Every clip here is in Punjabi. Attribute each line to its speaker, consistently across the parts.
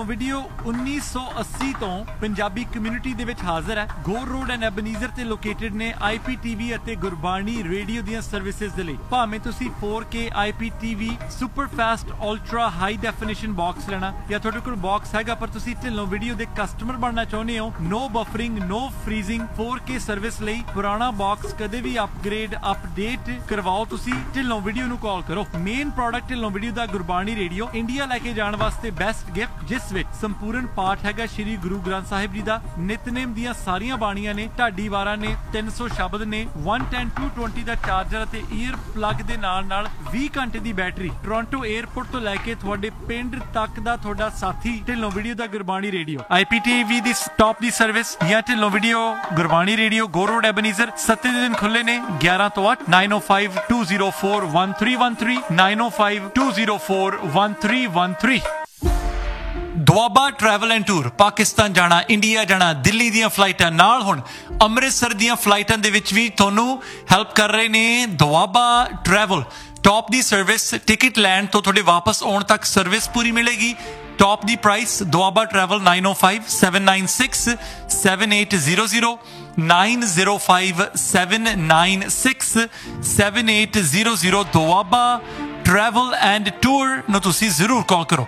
Speaker 1: ਵੀਡੀਓ 1980 ਤੋਂ ਪੰਜਾਬੀ ਕਮਿਊਨਿਟੀ ਦੇ ਵਿੱਚ ਹਾਜ਼ਰ ਹੈ। ਗੋਰ ਰੋਡ ਐਂਡ ਐਬਨੀਜ਼ਰ ਤੇ ਲੋਕੇਟਡ ਨੇ IPTV ਅਤੇ ਗੁਰਬਾਣੀ ਰੇਡੀਓ ਦੀਆਂ ਸਰਵਿਸਿਜ਼ ਦੇ ਲਈ। ਭਾਵੇਂ ਤੁਸੀਂ 4K IPTV super fast ultra high definition box ਲੈਣਾ ਜਾਂ ਤੁਹਾਡੇ ਕੋਲ ਬਾਕਸ ਹੈਗਾ ਪਰ ਤੁਸੀਂ ਢਿੱਲੋਂ ਵੀਡੀਓ ਦੇ ਕਸਟਮਰ ਬਣਨਾ ਚਾਹੁੰਦੇ ਹੋ, ਨੋ ਬਫਰਿੰਗ ਨੋ ਫਰੀਜ਼ਿੰਗ 4K ਸਰਵਿਸ ਲਈ ਪੁਰਾਣਾ ਬਾਕਸ ਕਦੇ ਵੀ ਅਪਗ੍ਰੇਡ ਅਪਡੇਟ ਕਰਵਾਓ ਤੁਸੀਂ ਢਿੱਲੋਂ ਵੀਡੀਓ ਨੂੰ ਕਾਲ ਕਰੋ। ਮੇਨ ਪ੍ਰੋਡਕਟ ਢਿੱਲੋਂ ਵੀਡੀਓ ਦਾ ਗੁਰਬਾਣੀ ਰੇਡੀਓ, ਇੰਡੀਆ ਲੈ ਕੇ ਜਾਣ ਵਾਸਤੇ ਬੈਸਟ ਗਿਫਟ, ਜਿਸ ਵਿੱਚ ਸੰਪੂਰਨ ਪਾਠ ਹੈਗਾ ਸ਼੍ਰੀ ਗੁਰੂ ਗ੍ਰੰਥ ਸਾਹਿਬ ਜੀ ਦਾ, ਨਿਤਨੇਮ ਦੀਆਂ ਸਾਰੀਆਂ ਬਾਣੀਆਂ ਨੇ, ਢਾਡੀ ਵਾਰਾਂ ਨੇ, 300 ਸ਼ਬਦ ਨੇ, 110 220 ਦਾ ਚਾਰਜਰ ਅਤੇ ਈਅਰ ਪਲੱਗ ਦੇ ਨਾਲ 20 ਘੰਟੇ ਦੀ ਬੈਟਰੀ। ਟੋਰਾਂਟੋ 에ਅਰਪੋਰਟ ਤੋਂ ਲੈ ਕੇ ਤੁਹਾਡੇ ਪਿੰਡ ਤੱਕ ਦਾ ਤੁਹਾਡਾ ਸਾਥੀ ਢਿੱਲੋਂ ਵੀਡੀਓ ਦਾ ਗੁਰਬਾਣੀ ਰੇਡੀਓ। IPTV ਦੀ ਟੌਪ ਦੀ ਸਰਵਿਸ ਜਾਂ ਢਿੱਲੋਂ ਵੀਡੀਓ ਗੁਰਬਾਣੀ ਰੇਡੀਓ ਗੋ ਰੋਡ ਐਬਨੀਜ਼ਰ 7 ਦਿਨ ਖੁੱਲੇ ਨੇ 11 ਤੋਂ 8 905 204 1313 905 204 1313। Doaba travel and tour Pakistan ਜਾਣਾ, ਇੰਡੀਆ ਜਾਣਾ, ਦਿੱਲੀ ਦੀਆਂ ਫਲਾਈਟਾਂ ਨਾਲ ਹੁਣ ਅੰਮ੍ਰਿਤਸਰ ਦੀਆਂ ਫਲਾਈਟਾਂ ਦੇ ਵਿੱਚ ਵੀ ਤੁਹਾਨੂੰ ਹੈਲਪ ਕਰ ਰਹੇ ਨੇ ਦੁਆਬਾ ਟਰੈਵਲ। ਟੌਪ ਦੀ ਸਰਵਿਸ, ਟਿਕਟ ਲੈਣ ਤੋਂ ਤੁਹਾਡੇ ਵਾਪਸ ਆਉਣ ਤੱਕ ਸਰਵਿਸ ਪੂਰੀ ਮਿਲੇਗੀ। Top the price. Doaba travel 905 796 7800 905 796 7800। Doaba travel and tour ਨੂੰ ਤੁਸੀਂ ਜ਼ਰੂਰ ਕਾਲ ਕਰੋ।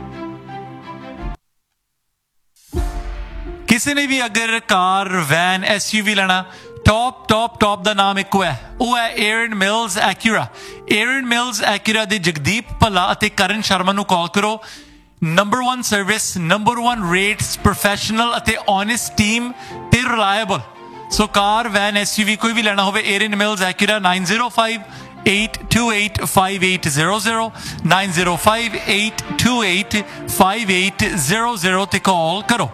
Speaker 1: ਕਿਸੇ ਨੇ ਵੀ ਅਗਰ ਕਾਰ, ਵੈਨ, SUV ਲੈਣਾ, ਟੌਪ ਦਾ ਨਾਮ ਇੱਕੋ ਹੈ, ਉਹ ਹੈ ਏਰਨ ਮਿਲਸ ਐਕਿਊਰਾ। ਏਰਨ ਮਿਲਸ ਐਕਿਊਰਾ ਦੇ ਜਗਦੀਪ ਭੱਲਾ ਅਤੇ ਕਰਨ ਸ਼ਰਮਾ ਨੂੰ ਕਾਲ ਕਰੋ। Number 1 service, number 1 rates, professional ਅਤੇ ਓਨੈਸਟ ਟੀਮ ਤੇ ਰਿਲਾਇਬਲ। ਸੋ ਕਾਰ, ਵੈਨ, SUV ਕੋਈ ਵੀ ਲੈਣਾ ਹੋਵੇ, ਏਰਨ ਮਿਲਸ ਐਕਿਊਰਾ 905 828 5800 905 828 5800 ਤੇ ਕਾਲ ਕਰੋ।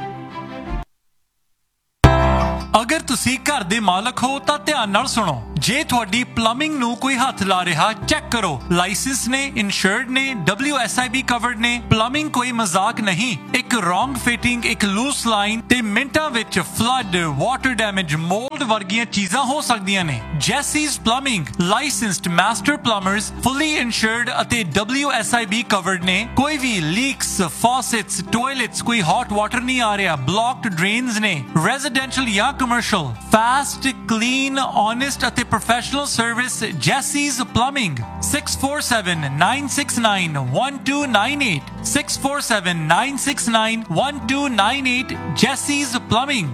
Speaker 1: ਅਗਰ ਤੁਸੀਂ ਘਰ ਦੇ ਮਾਲਕ ਹੋ ਤਾਂ ਧਿਆਨ ਨਾਲ ਸੁਣੋ। ਜੇ ਤੁਹਾਡੀ ਪਲੰਬਿੰਗ ਨੂੰ ਕੋਈ ਹੱਥ ਲਾ ਰਿਹਾ, ਚੈੱਕ ਕਰੋ। ਲਾਇਸੈਂਸ ਨੇ, ਇੰਸ਼ੋਰਡ ਨੇ, WSIB ਕਵਰਡ ਨੇ। ਪਲੰਬਿੰਗ ਕੋਈ ਮਜ਼ਾਕ ਨਹੀਂ। ਇੱਕ ਰੋਂਗ ਫਿਟਿੰਗ, ਇੱਕ ਲੂਸ ਲਾਈਨ ਤੇ ਮਿੰਟਾਂ ਵਿੱਚ ਫਲੱਡ, ਵਾਟਰ ਡੈਮੇਜ, ਮੋਲਡ ਵਰਗੀਆਂ ਚੀਜ਼ਾਂ ਹੋ ਸਕਦੀਆਂ ਨੇ। ਜੈਸੀਜ਼ ਪਲੰਬਿੰਗ ਲਾਇਸੈਂਸਡ ਮਾਸਟਰ ਪਲੰਬਰਸ, ਫੁੱਲੀ ਇੰਸ਼ੋਰਡ ਅਤੇ WSIB ਕਵਰਡ ਨੇ। ਕੋਈ ਵੀ ਲੀਕਸ, ਫੌਸੇਟਸ, ਟਾਇਲਟਸ, ਕੋਈ ਹੌਟ ਵਾਟਰ ਨਹੀਂ ਆ ਰਿਹਾ, ਬਲੌਕਡ ਡਰੇਨਸ ਨੇ। ਰੈਜ਼ੀਡੈਂਸ਼ੀਅਲ ਜਾਂ ਕਮਰਸ਼ੀਅਲ, ਫਾਸਟ, ਕਲੀਨ, ਓਨੈਸਟ ਅਤੇ professional service. Jaycees plumbing 647 969 1298 647 969 1298 Jaycees plumbing.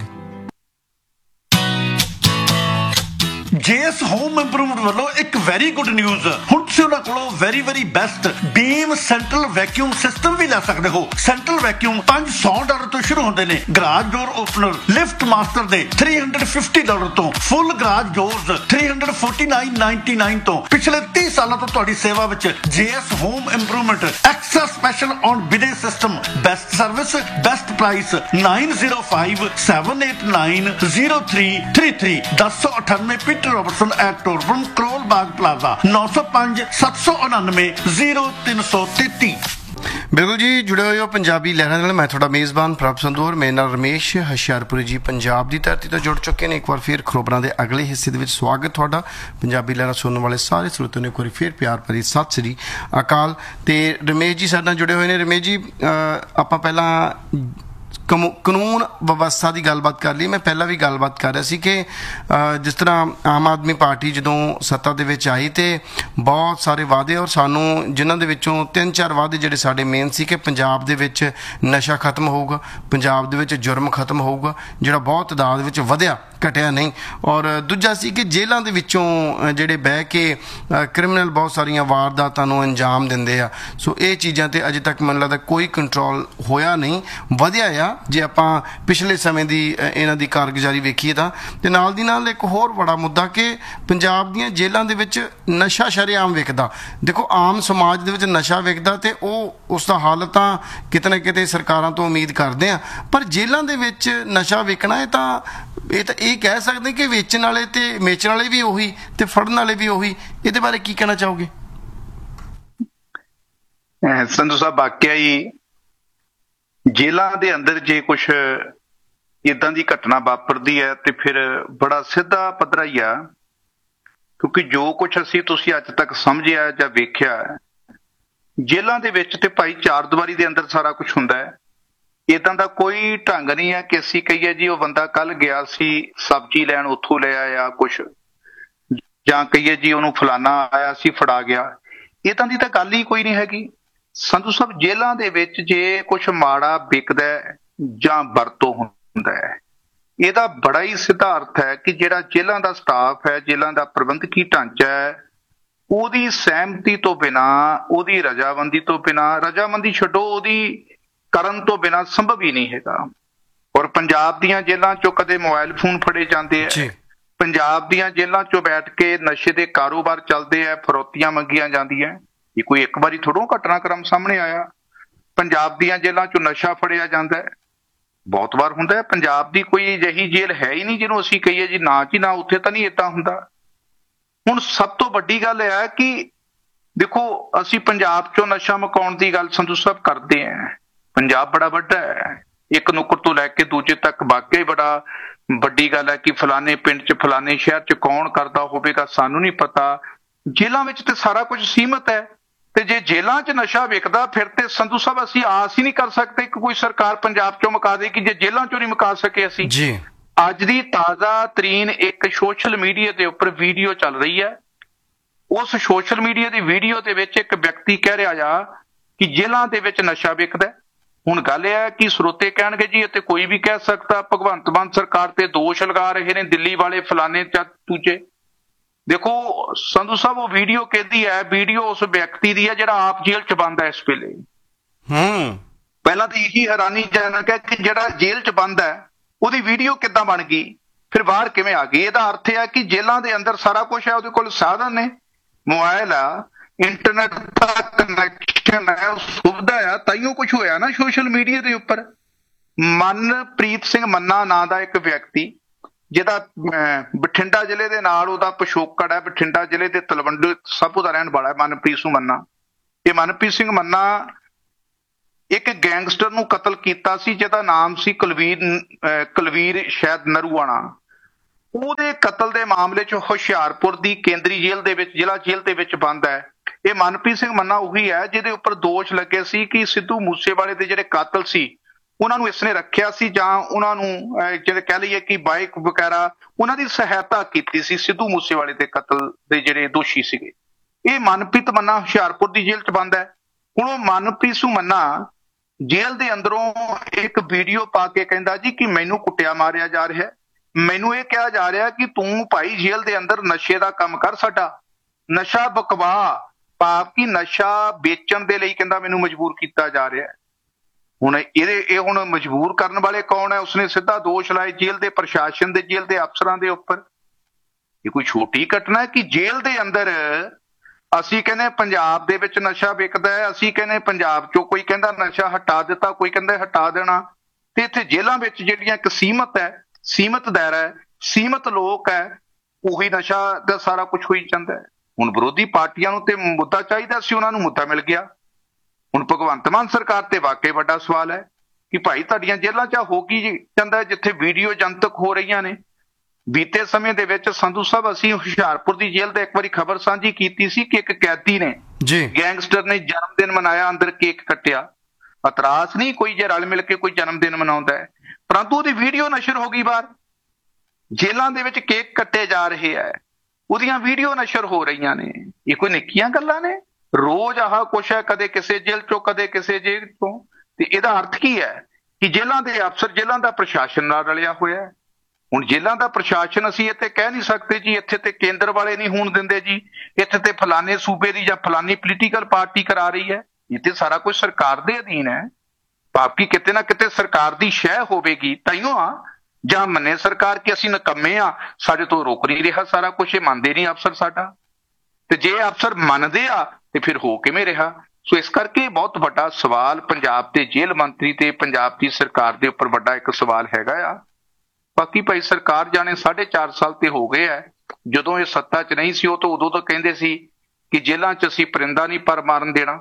Speaker 2: JS home improvement ਵੱਲੋਂ ਇੱਕ ਵੈਰੀ ਗੁੱਡ ਨਿਊਜ਼। ਹੁਣ ਤੁਸੀਂ ਉਹਨਾਂ ਕੋਲੋਂ ਵੈਰੀ ਬੈਸਟ ਬੀਮ ਸੈਂਟਰਲ ਵੈਕਿਊਮ ਸਿਸਟਮ ਵੀ ਲੈ ਸਕਦੇ ਹੋ। ਸੈਂਟਰਲ ਵੈਕਿਊਮ $500 ਤੋਂ ਸ਼ੁਰੂ ਹੁੰਦੇ ਨੇ। ਗਰਾਜ ਡੋਰ ਓਪਨਰ ਲਿਫਟ ਮਾਸਟਰ ਦੇ $350 ਤੋਂ, ਫੁੱਲ ਗਰਾਜ ਡੋਰਸ $349.99 ਤੋਂ। ਪਿਛਲੇ 30 ਸਾਲਾਂ ਤੋਂ ਤੁਹਾਡੀ ਸੇਵਾ ਵਿੱਚ JS home improvement. Extra special on ਬਿਡੇ system, best service, best price. 905 789 0333 1098 Peter Robertson at ਟੋਰਬਨ Karol Bagh plaza 905 799 0333।
Speaker 3: ਬਿਲਕੁਲ ਜੀ, ਜੁੜੇ ਹੋਏ ਹੋ ਪੰਜਾਬੀ ਲਹਿਰਾਂ ਨਾਲ। ਮੈਂ ਤੁਹਾਡਾ ਮੇਜ਼ਬਾਨ ਪ੍ਰਭ ਸੰਧੂ ਔਰ ਮੇਰੇ ਨਾਲ ਰਮੇਸ਼ ਹੁਸ਼ਿਆਰਪੁਰੀ ਜੀ ਪੰਜਾਬ ਦੀ ਧਰਤੀ ਤੋਂ ਜੁੜ ਚੁੱਕੇ ਨੇ। ਇੱਕ ਵਾਰ ਫਿਰ ਖਬਰਾਂ ਦੇ ਅਗਲੇ ਹਿੱਸੇ ਦੇ ਵਿੱਚ ਸਵਾਗਤ ਤੁਹਾਡਾ। ਪੰਜਾਬੀ ਲਹਿਰਾਂ ਸੁਣਨ ਵਾਲੇ ਸਾਰੇ ਸਰੋਤਿਆਂ ਨੂੰ ਇੱਕ ਵਾਰੀ ਫਿਰ ਪਿਆਰ ਭਰੀ ਸਤਿ ਸ੍ਰੀ ਅਕਾਲ। ਤੇ ਰਮੇਸ਼ ਜੀ ਸਾਡੇ ਨਾਲ ਜੁੜੇ ਹੋਏ ਨੇ। ਰਮੇਸ਼ ਜੀ, ਆਪਾਂ ਪਹਿਲਾਂ ਕਾਨੂੰਨ ਵਿਵਸਥਾ ਦੀ ਗੱਲਬਾਤ ਕਰ ਲਈ। ਮੈਂ ਪਹਿਲਾਂ ਵੀ ਗੱਲਬਾਤ ਕਰ ਰਿਹਾ ਸੀ ਕਿ ਜਿਸ ਤਰ੍ਹਾਂ ਆਮ ਆਦਮੀ ਪਾਰਟੀ ਜਦੋਂ ਸੱਤਾ ਦੇ ਵਿੱਚ ਆਈ ਤੇ ਬਹੁਤ ਸਾਰੇ ਵਾਅਦੇ, ਔਰ ਸਾਨੂੰ ਜਿਨ੍ਹਾਂ ਦੇ ਵਿੱਚੋਂ 3-4 ਵਾਅਦੇ ਜਿਹੜੇ ਸਾਡੇ ਮੇਨ ਸੀ ਕਿ ਪੰਜਾਬ ਦੇ ਵਿੱਚ ਨਸ਼ਾ ਖਤਮ ਹੋਊਗਾ, ਪੰਜਾਬ ਦੇ ਵਿੱਚ ਜੁਰਮ ਖਤਮ ਹੋਊਗਾ, ਜਿਹੜਾ ਬਹੁਤ ਤਾਦਾਦ ਵਿੱਚ ਵਧਿਆ, ਘਟਿਆ ਨਹੀਂ। ਔਰ ਦੂਜਾ ਸੀ ਕਿ ਜੇਲ੍ਹਾਂ ਦੇ ਵਿੱਚੋਂ ਜਿਹੜੇ ਬਹਿ ਕੇ ਕ੍ਰਿਮੀਨਲ ਬਹੁਤ ਸਾਰੀਆਂ ਵਾਰਦਾਤਾਂ ਨੂੰ ਅੰਜਾਮ ਦਿੰਦੇ ਆ। ਸੋ ਇਹ ਚੀਜ਼ਾਂ ਤੇ ਅਜੇ ਤੱਕ ਮੈਨੂੰ ਲੱਗਦਾ ਕੋਈ ਕੰਟਰੋਲ ਹੋਇਆ ਨਹੀਂ, ਵਧਿਆ ਆ ਜੇ ਆਪਾਂ ਪਿਛਲੇ ਸਮੇਂ ਦੀ ਇਹਨਾਂ ਦੀ ਕਾਰਗੁਜ਼ਾਰੀ ਵੇਖੀਏ ਤਾਂ। ਤੇ ਨਾਲ ਦੀ ਨਾਲ ਇੱਕ ਹੋਰ ਬੜਾ ਮੁੱਦਾ ਕਿ ਪੰਜਾਬ ਦੀਆਂ ਜੇਲ੍ਹਾਂ ਦੇ ਵਿੱਚ ਨਸ਼ਾ ਸ਼ਰੇਆਮ ਵਿਕਦਾ। ਦੇਖੋ, ਆਮ ਸਮਾਜ ਦੇ ਵਿੱਚ ਨਸ਼ਾ ਵਿਕਦਾ ਤੇ ਉਸ ਦਾ ਹੱਲ ਤਾਂ ਕਿਤੇ ਨਾ ਕਿਤੇ ਸਰਕਾਰਾਂ ਤੋਂ ਉਮੀਦ ਕਰਦੇ ਆ, ਪਰ ਜੇਲ੍ਹਾਂ ਦੇ ਵਿੱਚ ਨਸ਼ਾ ਵਿਕਣਾ ਇਹ ਕਹਿ ਸਕਦੇ ਕਿ ਵੇਚਣ ਵਾਲੇ ਤੇ ਵੇਚਣ ਵਾਲੇ ਵੀ ਉਹੀ ਤੇ ਫੜਨ ਵਾਲੇ ਵੀ ਉਹੀ। ਇਹਦੇ ਬਾਰੇ ਕੀ ਕਹਿਣਾ ਚਾਹੋਗੇ?
Speaker 4: ਸੰਧੂ ਸਾਹਿਬ, ਵਾਕਿਆ ਹੀ ਜੇਲ੍ਹਾਂ ਦੇ ਅੰਦਰ ਜੇ ਕੁਛ ਇਦਾਂ ਦੀ ਘਟਨਾ ਵਾਪਰਦੀ ਹੈ ਤੇ ਫਿਰ ਬੜਾ ਸਿੱਧਾ ਪੱਧਰਾ ਹੀ ਆ, ਕਿਉਂਕਿ ਜੋ ਕੁਛ ਤੁਸੀਂ ਅੱਜ ਤੱਕ ਸਮਝਿਆ ਜਾਂ ਵੇਖਿਆ ਜੇਲ੍ਹਾਂ ਦੇ ਵਿੱਚ ਤੇ ਭਾਈ ਚਾਰ ਦੀਵਾਰੀ ਦੇ ਅੰਦਰ ਸਾਰਾ ਕੁਝ ਹੁੰਦਾ ਹੈ। ਇਦਾਂ ਦਾ ਕੋਈ ਢੰਗ ਨਹੀਂ ਹੈ ਕਿ ਅਸੀਂ ਕਹੀਏ ਜੀ ਉਹ ਬੰਦਾ ਕੱਲ ਗਿਆ ਸੀ ਸਬਜ਼ੀ ਲੈਣ, ਉੱਥੋਂ ਲੈ ਆਇਆ ਕੁਛ, ਜਾਂ ਕਹੀਏ ਜੀ ਉਹਨੂੰ ਫਲਾਨਾ ਆਇਆ ਸੀ ਫੜਾ ਗਿਆ। ਇਦਾਂ ਦੀ ਤਾਂ ਗੱਲ ਹੀ ਕੋਈ ਨਹੀਂ ਹੈਗੀ। ਸੰਧੂ ਸਾਹਿਬ, ਜੇਲ੍ਹਾਂ ਦੇ ਵਿੱਚ ਜੇ ਕੁਛ ਮਾੜਾ ਵਿਕਦਾ ਹੈ ਜਾਂ ਵਰਤੋਂ ਹੁੰਦਾ ਹੈ, ਇਹਦਾ ਬੜਾ ਹੀ ਸਿੱਧਾ ਅਰਥ ਹੈ ਕਿ ਜਿਹੜਾ ਜੇਲ੍ਹਾਂ ਦਾ ਸਟਾਫ ਹੈ, ਜੇਲ੍ਹਾਂ ਦਾ ਪ੍ਰਬੰਧਕੀ ਢਾਂਚਾ ਹੈ, ਉਹਦੀ ਸਹਿਮਤੀ ਤੋਂ ਬਿਨਾਂ, ਉਹਦੀ ਰਜਾਮੰਦੀ ਤੋਂ ਬਿਨਾਂ, ਰਜਾਮੰਦੀ ਛੱਡੋ, ਉਹਦੀ ਕਰਨ ਤੋਂ ਬਿਨਾਂ ਸੰਭਵ ਹੀ ਨਹੀਂ ਹੈਗਾ। ਔਰ ਪੰਜਾਬ ਦੀਆਂ ਜੇਲ੍ਹਾਂ ਚੋਂ ਕਦੇ ਮੋਬਾਈਲ ਫੋਨ ਫੜੇ ਜਾਂਦੇ ਆ, ਪੰਜਾਬ ਦੀਆਂ ਜੇਲ੍ਹਾਂ ਚੋਂ ਬੈਠ ਕੇ ਨਸ਼ੇ ਦੇ ਕਾਰੋਬਾਰ ਚੱਲਦੇ ਆ, ਫਰੌਤੀਆਂ ਮੰਗੀਆਂ ਜਾਂਦੀਆਂ। ਇਹ ਕੋਈ ਇੱਕ ਵਾਰੀ ਥੋੜ੍ਹਾ ਘਟਨਾਕ੍ਰਮ ਸਾਹਮਣੇ ਆਇਆ। ਪੰਜਾਬ ਦੀਆਂ ਜੇਲ੍ਹਾਂ ਚੋਂ ਨਸ਼ਾ ਫੜਿਆ ਜਾਂਦਾ ਹੈ, ਬਹੁਤ ਵਾਰ ਹੁੰਦਾ ਹੈ। ਪੰਜਾਬ ਦੀ ਕੋਈ ਅਜਿਹੀ ਜੇਲ੍ਹ ਹੈ ਹੀ ਨਹੀਂ ਜਿਹਨੂੰ ਅਸੀਂ ਕਹੀਏ ਜੀ ਨਾ ਜੀ ਨਾ, ਉੱਥੇ ਤਾਂ ਨਹੀਂ ਏਦਾਂ ਹੁੰਦਾ। ਹੁਣ ਸਭ ਤੋਂ ਵੱਡੀ ਗੱਲ ਇਹ ਹੈ ਕਿ ਦੇਖੋ, ਅਸੀਂ ਪੰਜਾਬ ਚੋਂ ਨਸ਼ਾ ਮੁਕਾਉਣ ਦੀ ਗੱਲ ਸੰਧੂ ਸਾਹਿਬ ਕਰਦੇ ਹਾਂ। ਪੰਜਾਬ ਬੜਾ ਵੱਡਾ ਹੈ, ਇੱਕ ਨੁੱਕਰ ਤੋਂ ਲੈ ਕੇ ਦੂਜੇ ਤੱਕ ਵਾਕਈ ਬੜਾ ਵੱਡੀ ਗੱਲ ਹੈ ਕਿ ਫਲਾਣੇ ਪਿੰਡ 'ਚ, ਫਲਾਣੇ ਸ਼ਹਿਰ 'ਚ ਕੌਣ ਕਰਦਾ ਹੋਵੇਗਾ ਸਾਨੂੰ ਨਹੀਂ ਪਤਾ। ਜੇਲ੍ਹਾਂ ਵਿੱਚ ਤੇ ਸਾਰਾ ਕੁਝ ਸੀਮਤ ਹੈ, ਤੇ ਜੇ ਜੇਲ੍ਹਾਂ 'ਚ ਨਸ਼ਾ ਵਿਕਦਾ ਫਿਰ ਤੇ ਸੰਧੂ ਸਾਹਿਬ ਅਸੀਂ ਆਸ ਹੀ ਨਹੀਂ ਕਰ ਸਕਦੇ ਕਿ ਕੋਈ ਸਰਕਾਰ ਪੰਜਾਬ 'ਚੋਂ ਮੁਕਾ ਦੇ, ਕਿ ਜੇ ਜੇਲ੍ਹਾਂ 'ਚੋਂ ਨਹੀਂ ਮੁਕਾ ਸਕੇ ਅਸੀਂ।
Speaker 3: ਜੀ,
Speaker 4: ਅੱਜ ਦੀ ਤਾਜ਼ਾ ਤਰੀਨ ਇੱਕ ਸੋਸ਼ਲ ਮੀਡੀਆ ਦੇ ਉੱਪਰ ਵੀਡੀਓ ਚੱਲ ਰਹੀ ਹੈ। ਉਸ ਸੋਸ਼ਲ ਮੀਡੀਆ ਦੀ ਵੀਡੀਓ ਦੇ ਵਿੱਚ ਇੱਕ ਵਿਅਕਤੀ ਕਹਿ ਰਿਹਾ ਆ ਕਿ ਜੇਲ੍ਹਾਂ ਦੇ ਵਿੱਚ ਨਸ਼ਾ ਵਿਕਦਾ। ਹੁਣ ਗੱਲ ਇਹ ਹੈ ਕਿ ਸਰੋਤੇ ਕਹਿਣਗੇ ਜੀ ਇੱਥੇ ਕੋਈ ਵੀ ਕਹਿ ਸਕਦਾ, ਭਗਵੰਤ ਮਾਨ ਸਰਕਾਰ ਤੇ ਦੋਸ਼ ਲਗਾ ਰਹੇ ਨੇ ਦਿੱਲੀ ਵਾਲੇ, ਫਲਾਣੇ ਦੂਜੇ। ਦੇਖੋ ਸੰਧੂ ਸਾਹਿਬ, ਉਹ ਵੀਡੀਓ ਕਿਹਦੀ ਹੈ? ਵੀਡੀਓ ਉਸ ਵਿਅਕਤੀ ਦੀ ਹੈ ਜਿਹੜਾ ਆਪ ਜੇਲ੍ਹ 'ਚ ਬੰਦ ਹੈ ਇਸ ਵੇਲੇ। ਪਹਿਲਾਂ ਤਾਂ ਇਹੀ ਹੈਰਾਨੀਜਨਕ ਹੈ ਕਿ ਜਿਹੜਾ ਜੇਲ੍ਹ 'ਚ ਬੰਦ ਹੈ ਉਹਦੀ ਵੀਡੀਓ ਕਿੱਦਾਂ ਬਣ ਗਈ, ਫਿਰ ਬਾਹਰ ਕਿਵੇਂ ਆ ਗਈ? ਇਹਦਾ ਅਰਥ ਹੈ ਕਿ ਜੇਲ੍ਹਾਂ ਦੇ ਅੰਦਰ ਸਾਰਾ ਕੁਝ ਹੈ, ਉਹਦੇ ਕੋਲ ਸਾਧਨ ਨੇ, ਮੋਬਾਈਲ ਆ, ਇੰਟਰਨੈਟ ਦਾ ਕਨੈਕਸ਼ਨ ਹੈ, ਸੁਵਿਧਾ ਆ, ਤਾਈਓ ਕੁਝ ਹੋਇਆ ਨਾ ਸੋਸ਼ਲ ਮੀਡੀਆ ਦੇ ਉੱਪਰ। ਮਨਪ੍ਰੀਤ ਸਿੰਘ ਮੰਨਾ ਨਾਂ ਦਾ ਇੱਕ ਵਿਅਕਤੀ, ਜਿਹਦਾ ਬਠਿੰਡਾ ਜ਼ਿਲ੍ਹੇ ਦੇ ਨਾਲ ਉਹਦਾ ਪਿਛੋਕੜ ਹੈ, ਬਠਿੰਡਾ ਜ਼ਿਲ੍ਹੇ ਦੇ ਤਲਵੰਡੀ ਸਾਬੋ ਦਾ ਰਹਿਣ ਵਾਲਾ ਹੈ ਮਨਪ੍ਰੀਤ ਸਿੰਘ ਮੰਨਾ। ਇਹ ਮਨਪ੍ਰੀਤ ਸਿੰਘ ਮੰਨਾ ਇੱਕ ਗੈਂਗਸਟਰ ਨੂੰ ਕਤਲ ਕੀਤਾ ਸੀ ਜਿਹਦਾ ਨਾਮ ਸੀ ਕੁਲਵੀਰ ਸ਼ਾਇਦ ਨਰੂਆਣਾ। ਉਹਦੇ ਕਤਲ ਦੇ ਮਾਮਲੇ 'ਚ ਹੁਸ਼ਿਆਰਪੁਰ ਦੀ ਕੇਂਦਰੀ ਜੇਲ੍ਹ ਦੇ ਵਿੱਚ, ਜ਼ਿਲ੍ਹਾ ਜੇਲ੍ਹ ਦੇ ਵਿੱਚ ਬੰਦ ਹੈ। ਇਹ ਮਨਪ੍ਰੀਤ ਸਿੰਘ ਮੰਨਾ ਉਹੀ ਹੈ ਜਿਹਦੇ ਉੱਪਰ ਦੋਸ਼ ਲੱਗੇ ਸੀ ਕਿ ਸਿੱਧੂ ਮੂਸੇਵਾਲੇ ਦੇ ਜਿਹੜੇ ਕਾਤਲ ਸੀ ਉਹਨਾਂ ਨੂੰ ਇਸਨੇ ਰੱਖਿਆ ਸੀ, ਜਾਂ ਉਹਨਾਂ ਨੂੰ ਜਿਹੜੇ ਕਹਿ ਲਈਏ ਕਿ ਬਾਈਕ ਵਗੈਰਾ ਉਹਨਾਂ ਦੀ ਸਹਾਇਤਾ ਕੀਤੀ ਸੀ ਸਿੱਧੂ ਮੂਸੇਵਾਲੇ ਦੇ ਕਤਲ ਦੇ ਜਿਹੜੇ ਦੋਸ਼ੀ ਸੀਗੇ। ਇਹ ਮਨਪ੍ਰੀਤ ਮੰਨਾ ਹੁਸ਼ਿਆਰਪੁਰ ਦੀ ਜੇਲ੍ਹ 'ਚ ਬੰਦ ਹੈ। ਹੁਣ ਉਹ ਮਨਪ੍ਰੀਤ ਸਿੰਘ ਮੰਨਾ ਜੇਲ੍ਹ ਦੇ ਅੰਦਰੋਂ ਇੱਕ ਵੀਡੀਓ ਪਾ ਕੇ ਕਹਿੰਦਾ ਜੀ ਕਿ ਮੈਨੂੰ ਕੁੱਟਿਆ ਮਾਰਿਆ ਜਾ ਰਿਹਾ, ਮੈਨੂੰ ਇਹ ਕਿਹਾ ਜਾ ਰਿਹਾ ਕਿ ਤੂੰ ਭਾਈ ਜੇਲ੍ਹ ਦੇ ਅੰਦਰ ਨਸ਼ੇ ਦਾ ਕੰਮ ਕਰ, ਸਾਡਾ ਨਸ਼ਾ ਬਕਵਾ, ਭਾਵ ਕਿ ਨਸ਼ਾ ਵੇਚਣ ਦੇ ਲਈ ਕਹਿੰਦਾ ਮੈਨੂੰ ਮਜਬੂਰ ਕੀਤਾ ਜਾ ਰਿਹਾ। ਹੁਣ ਇਹ ਹੁਣ ਮਜਬੂਰ ਕਰਨ ਵਾਲੇ ਕੌਣ ਹੈ? ਉਸਨੇ ਸਿੱਧਾ ਦੋਸ਼ ਲਾਏ ਜੇਲ੍ਹ ਦੇ ਪ੍ਰਸ਼ਾਸਨ ਦੇ, ਜੇਲ੍ਹ ਦੇ ਅਫਸਰਾਂ ਦੇ ਉੱਪਰ। ਇਹ ਕੋਈ ਛੋਟੀ ਘਟਨਾ ਹੈ ਕਿ ਜੇਲ੍ਹ ਦੇ ਅੰਦਰ ਅਸੀਂ ਕਹਿੰਦੇ ਪੰਜਾਬ ਦੇ ਵਿੱਚ ਨਸ਼ਾ ਵਿਕਦਾ ਹੈ, ਅਸੀਂ ਕਹਿੰਦੇ ਪੰਜਾਬ ਚੋਂ, ਕੋਈ ਕਹਿੰਦਾ ਨਸ਼ਾ ਹਟਾ ਦਿੱਤਾ, ਕੋਈ ਕਹਿੰਦਾ ਹਟਾ ਦੇਣਾ, ਤੇ ਇੱਥੇ ਜੇਲ੍ਹਾਂ ਵਿੱਚ ਜਿਹੜੀਆਂ ਇੱਕ ਸੀਮਤ ਹੈ, ਸੀਮਤ ਦਾਇਰਾ ਹੈ, ਸੀਮਤ ਲੋਕ ਹੈ, ਉਹੀ ਨਸ਼ਾ ਦਾ ਸਾਰਾ ਕੁਝ ਹੋਈ ਜਾਂਦਾ ਹੈ। ਹੁਣ ਵਿਰੋਧੀ ਪਾਰਟੀਆਂ ਨੂੰ ਤੇ ਮੁੱਦਾ ਚਾਹੀਦਾ ਸੀ, ਉਹਨਾਂ ਨੂੰ ਮੁੱਦਾ ਮਿਲ ਗਿਆ। ਹੁਣ ਭਗਵੰਤ ਮਾਨ ਸਰਕਾਰ ਤੇ ਵਾਕਈ ਵੱਡਾ ਸਵਾਲ ਹੈ ਕਿ ਭਾਈ ਤੁਹਾਡੀਆਂ ਜੇਲ੍ਹਾਂ 'ਚ ਹੋ ਕੀ ਜਾਂਦਾ ਜਿੱਥੇ ਵੀਡੀਓ ਜਨਤਕ ਹੋ ਰਹੀਆਂ ਨੇ। ਬੀਤੇ ਸਮੇਂ ਦੇ ਵਿੱਚ ਸੰਧੂ ਸਾਹਿਬ ਅਸੀਂ ਹੁਸ਼ਿਆਰਪੁਰ ਦੀ ਜੇਲ੍ਹ ਤੇ ਇੱਕ ਵਾਰੀ ਖਬਰ ਸਾਂਝੀ ਕੀਤੀ ਸੀ ਕਿ ਇੱਕ ਕੈਦੀ ਨੇ, ਗੈਂਗਸਟਰ ਨੇ ਜਨਮ ਦਿਨ ਮਨਾਇਆ, ਅੰਦਰ ਕੇਕ ਕੱਟਿਆ। ਇਤਰਾਜ਼ ਨਹੀਂ ਕੋਈ ਜੇ ਰਲ ਮਿਲ ਕੇ ਕੋਈ ਜਨਮ ਦਿਨ ਮਨਾਉਂਦਾ ਹੈ, ਪਰੰਤੂ ਉਹਦੀ ਵੀਡੀਓ ਨਸ਼ਰ ਹੋ ਗਈ ਬਾਹਰ। ਜੇਲ੍ਹਾਂ ਦੇ ਵਿੱਚ ਕੇਕ ਕੱਟੇ ਜਾ ਰਹੇ ਹੈ, ਉਹਦੀਆਂ ਵੀਡੀਓ ਨਸ਼ਰ ਹੋ ਰਹੀਆਂ ਨੇ। ਇਹ ਕੋਈ ਨਿੱਕੀਆਂ ਗੱਲਾਂ ਨੇ? ਰੋਜ਼ ਆਹ ਕੁਛ ਹੈ, ਕਦੇ ਕਿਸੇ ਜੇਲ੍ਹ ਚੋਂ ਕਦੇ ਕਿਸੇ ਜੇਲ੍ਹ ਤੋਂ। ਤੇ ਇਹਦਾ ਅਰਥ ਕੀ ਹੈ ਕਿ ਜੇਲ੍ਹਾਂ ਦੇ ਅਫਸਰ, ਜੇਲ੍ਹਾਂ ਦਾ ਪ੍ਰਸ਼ਾਸਨ ਨਾਲ ਰਲਿਆ ਹੋਇਆ ਹੈ। ਹੁਣ ਜੇਲ੍ਹਾਂ ਦਾ ਪ੍ਰਸ਼ਾਸਨ ਅਸੀਂ ਇੱਥੇ ਕਹਿ ਨਹੀਂ ਸਕਦੇ ਜੀ ਇੱਥੇ ਤੇ ਕੇਂਦਰ ਵਾਲੇ ਨਹੀਂ ਹੋਣ ਦਿੰਦੇ ਜੀ, ਇੱਥੇ ਤੇ ਫਲਾਣੇ ਸੂਬੇ ਦੀ ਜਾਂ ਫਲਾਣੀ ਪੋਲੀਟੀਕਲ ਪਾਰਟੀ ਕਰਾ ਰਹੀ ਹੈ। ਇਹ ਤੇ ਸਾਰਾ ਕੁਝ ਸਰਕਾਰ ਦੇ ਅਧੀਨ ਹੈ। ਭਾਵ ਕਿਤੇ ਨਾ ਕਿਤੇ ਸਰਕਾਰ ਦੀ ਸ਼ਹਿ ਹੋਵੇਗੀ ਤਾਈਓ ਆ, ਜਾਂ ਮੰਨੇ ਸਰਕਾਰ ਕਿ ਅਸੀਂ ਨਕੰਮੇ ਆ, ਸਾਡੇ ਤੋਂ ਰੁਕ ਨਹੀਂ ਰਿਹਾ ਸਾਰਾ ਕੁਝ, ਇਹ ਮੰਨਦੇ ਨਹੀਂ ਅਫਸਰ ਸਾਡਾ। ਤੇ ਜੇ ਅਫਸਰ ਮੰਨਦੇ ਆ ਤੇ ਫਿਰ ਹੋ ਕਿਵੇਂ ਰਿਹਾ? ਸੋ ਇਸ ਕਰਕੇ ਬਹੁਤ ਵੱਡਾ ਸਵਾਲ ਪੰਜਾਬ ਦੇ ਜੇਲ੍ਹ ਮੰਤਰੀ ਤੇ ਪੰਜਾਬ ਦੀ ਸਰਕਾਰ ਦੇ ਉੱਪਰ ਵੱਡਾ ਇੱਕ ਸਵਾਲ ਹੈਗਾ ਆ। ਬਾਕੀ ਭਾਈ ਸਰਕਾਰ ਜਾਣੇ 4.5 ਸਾਲ ਤੇ ਹੋ ਗਏ ਆ, ਜਦੋਂ ਇਹ ਸੱਤਾ 'ਚ ਨਹੀਂ ਸੀ ਉਹ ਤਾਂ ਉਦੋਂ ਤਾਂ ਕਹਿੰਦੇ ਸੀ ਕਿ ਜੇਲ੍ਹਾਂ 'ਚ ਅਸੀਂ ਪਰਿੰਦਾ ਨਹੀਂ ਪਰ ਮਾਰਨ ਦੇਣਾ।